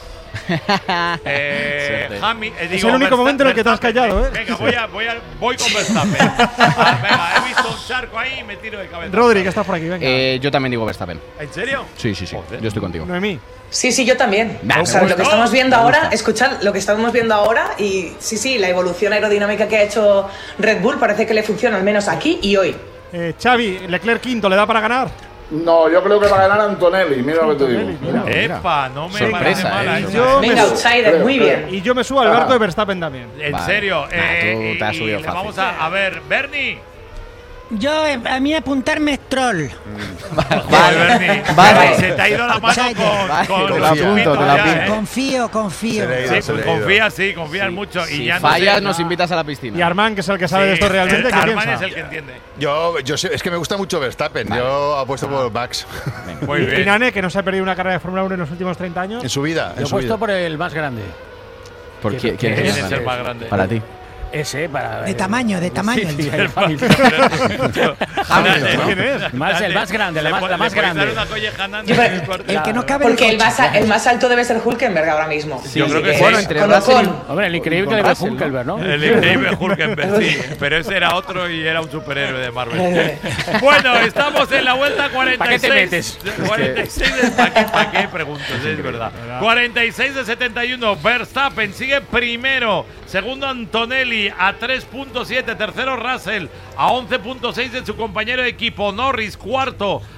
[SPEAKER 2] eh,
[SPEAKER 5] Suerte.
[SPEAKER 2] Hami- eh,
[SPEAKER 4] Es
[SPEAKER 2] digo,
[SPEAKER 4] el único
[SPEAKER 2] Versta-
[SPEAKER 4] momento en el que te has
[SPEAKER 2] Verstappen.
[SPEAKER 4] callado, ¿eh?
[SPEAKER 2] Venga, voy, a, voy, a, voy con Verstappen. Ah, venga, he visto un charco ahí y me tiro de cabeza.
[SPEAKER 4] Rodri, que estás por aquí, venga.
[SPEAKER 5] Eh, yo también digo Verstappen.
[SPEAKER 2] ¿En serio?
[SPEAKER 5] Sí, sí, sí.
[SPEAKER 2] Joder.
[SPEAKER 5] Yo estoy contigo.
[SPEAKER 4] Noemí.
[SPEAKER 1] Sí, sí, yo también.
[SPEAKER 5] Nah,
[SPEAKER 1] o sea,
[SPEAKER 5] me
[SPEAKER 1] lo que
[SPEAKER 2] gusta.
[SPEAKER 1] estamos viendo
[SPEAKER 2] Me
[SPEAKER 1] ahora,
[SPEAKER 2] gusta.
[SPEAKER 1] escuchad lo que estamos viendo ahora y sí, sí, la evolución aerodinámica que ha hecho Red Bull parece que le funciona al menos aquí y hoy.
[SPEAKER 4] Eh, Xavi, Leclerc quinto, ¿le da para ganar?
[SPEAKER 3] No, yo creo que va a ganar Antonelli, mira lo que te digo.
[SPEAKER 4] Mira,
[SPEAKER 2] Epa, no me
[SPEAKER 5] Sorpresa,
[SPEAKER 2] parece mala
[SPEAKER 5] eh.
[SPEAKER 2] esa.
[SPEAKER 4] Yo
[SPEAKER 1] Venga,
[SPEAKER 4] me-
[SPEAKER 1] outsider, muy bien.
[SPEAKER 4] Y yo me subo al barco de Verstappen también.
[SPEAKER 2] En
[SPEAKER 5] Vale.
[SPEAKER 2] serio.
[SPEAKER 5] Nah,
[SPEAKER 2] eh,
[SPEAKER 5] tú te has
[SPEAKER 2] y-
[SPEAKER 5] subido
[SPEAKER 2] y le
[SPEAKER 5] fácil.
[SPEAKER 2] vamos a, a ver, Bernie.
[SPEAKER 6] Yo, eh, a mí apuntarme es troll.
[SPEAKER 2] Joder, Bernie.
[SPEAKER 5] Vale.
[SPEAKER 2] Se te ha ido la mano
[SPEAKER 6] Vale.
[SPEAKER 2] con,
[SPEAKER 5] Vale,
[SPEAKER 2] con
[SPEAKER 5] te
[SPEAKER 2] los
[SPEAKER 5] la apunto,
[SPEAKER 2] chupitos
[SPEAKER 5] te la
[SPEAKER 2] ya,
[SPEAKER 5] apunto.
[SPEAKER 2] ¿eh?
[SPEAKER 6] Confío, confío.
[SPEAKER 7] Se le ha ido,
[SPEAKER 2] Sí,
[SPEAKER 7] se
[SPEAKER 2] pues
[SPEAKER 7] le ha ido.
[SPEAKER 2] confías, sí, confías mucho. Y
[SPEAKER 5] Si
[SPEAKER 2] ya
[SPEAKER 5] fallas,
[SPEAKER 2] no sé,
[SPEAKER 5] nos invitas a la piscina.
[SPEAKER 4] Y Armán, que es el que sabe
[SPEAKER 2] Sí,
[SPEAKER 4] de esto realmente, ¿qué
[SPEAKER 2] Armán
[SPEAKER 4] piensa?
[SPEAKER 2] es el que entiende.
[SPEAKER 7] Yo, yo sé- es que me gusta mucho Verstappen. Yo apuesto por Max.
[SPEAKER 2] Muy
[SPEAKER 4] Y
[SPEAKER 2] bien.
[SPEAKER 4] Nane, que no se ha perdido una carrera de Fórmula uno en los últimos treinta años.
[SPEAKER 7] En su vida,
[SPEAKER 20] Yo
[SPEAKER 7] en
[SPEAKER 20] he
[SPEAKER 7] su
[SPEAKER 20] puesto
[SPEAKER 7] vida.
[SPEAKER 20] por el más grande.
[SPEAKER 5] ¿Por
[SPEAKER 20] ¿Quién-
[SPEAKER 5] quién, quién
[SPEAKER 2] ¿Quién
[SPEAKER 5] es
[SPEAKER 2] es
[SPEAKER 5] ese?
[SPEAKER 2] el más grande?
[SPEAKER 5] Para ti.
[SPEAKER 20] Ese, para.
[SPEAKER 6] De tamaño, de tamaño.
[SPEAKER 20] Sí, sí,
[SPEAKER 6] el-
[SPEAKER 20] el Hamilton.
[SPEAKER 2] Hamilton, ¿no?
[SPEAKER 4] ¿Quién es?
[SPEAKER 20] Más, el más grande, la
[SPEAKER 2] Le
[SPEAKER 20] más,
[SPEAKER 2] po-
[SPEAKER 20] la
[SPEAKER 2] le
[SPEAKER 20] más
[SPEAKER 2] podéis
[SPEAKER 20] grande.
[SPEAKER 2] dar una colleja
[SPEAKER 1] Yo,
[SPEAKER 2] en el
[SPEAKER 1] pero-
[SPEAKER 2] cuarto.
[SPEAKER 6] el que no cabe en el
[SPEAKER 1] Porque el
[SPEAKER 6] coche.
[SPEAKER 1] más, el más alto debe ser Hulkenberg ahora mismo.
[SPEAKER 2] Yo creo que sí.
[SPEAKER 5] Bueno, entre
[SPEAKER 1] Con
[SPEAKER 5] Russell y-
[SPEAKER 1] Ocon.
[SPEAKER 20] Hombre, el increíble que le ve Hulkenberg, ¿no?
[SPEAKER 2] El increíble Hulkenberg, sí. Pero ese era otro y era un superhéroe de Marvel. Bueno, estamos en la vuelta cuarenta y seis.
[SPEAKER 20] ¿Para qué te metes?
[SPEAKER 2] cuarenta y seis de, ¿para qué, para qué? Pregunto, sí, es verdad. cuarenta y seis de setenta y uno. Verstappen sigue primero. Segundo, Antonelli a tres punto siete. Tercero, Russell a once punto seis de su compañero de equipo. Norris cuarto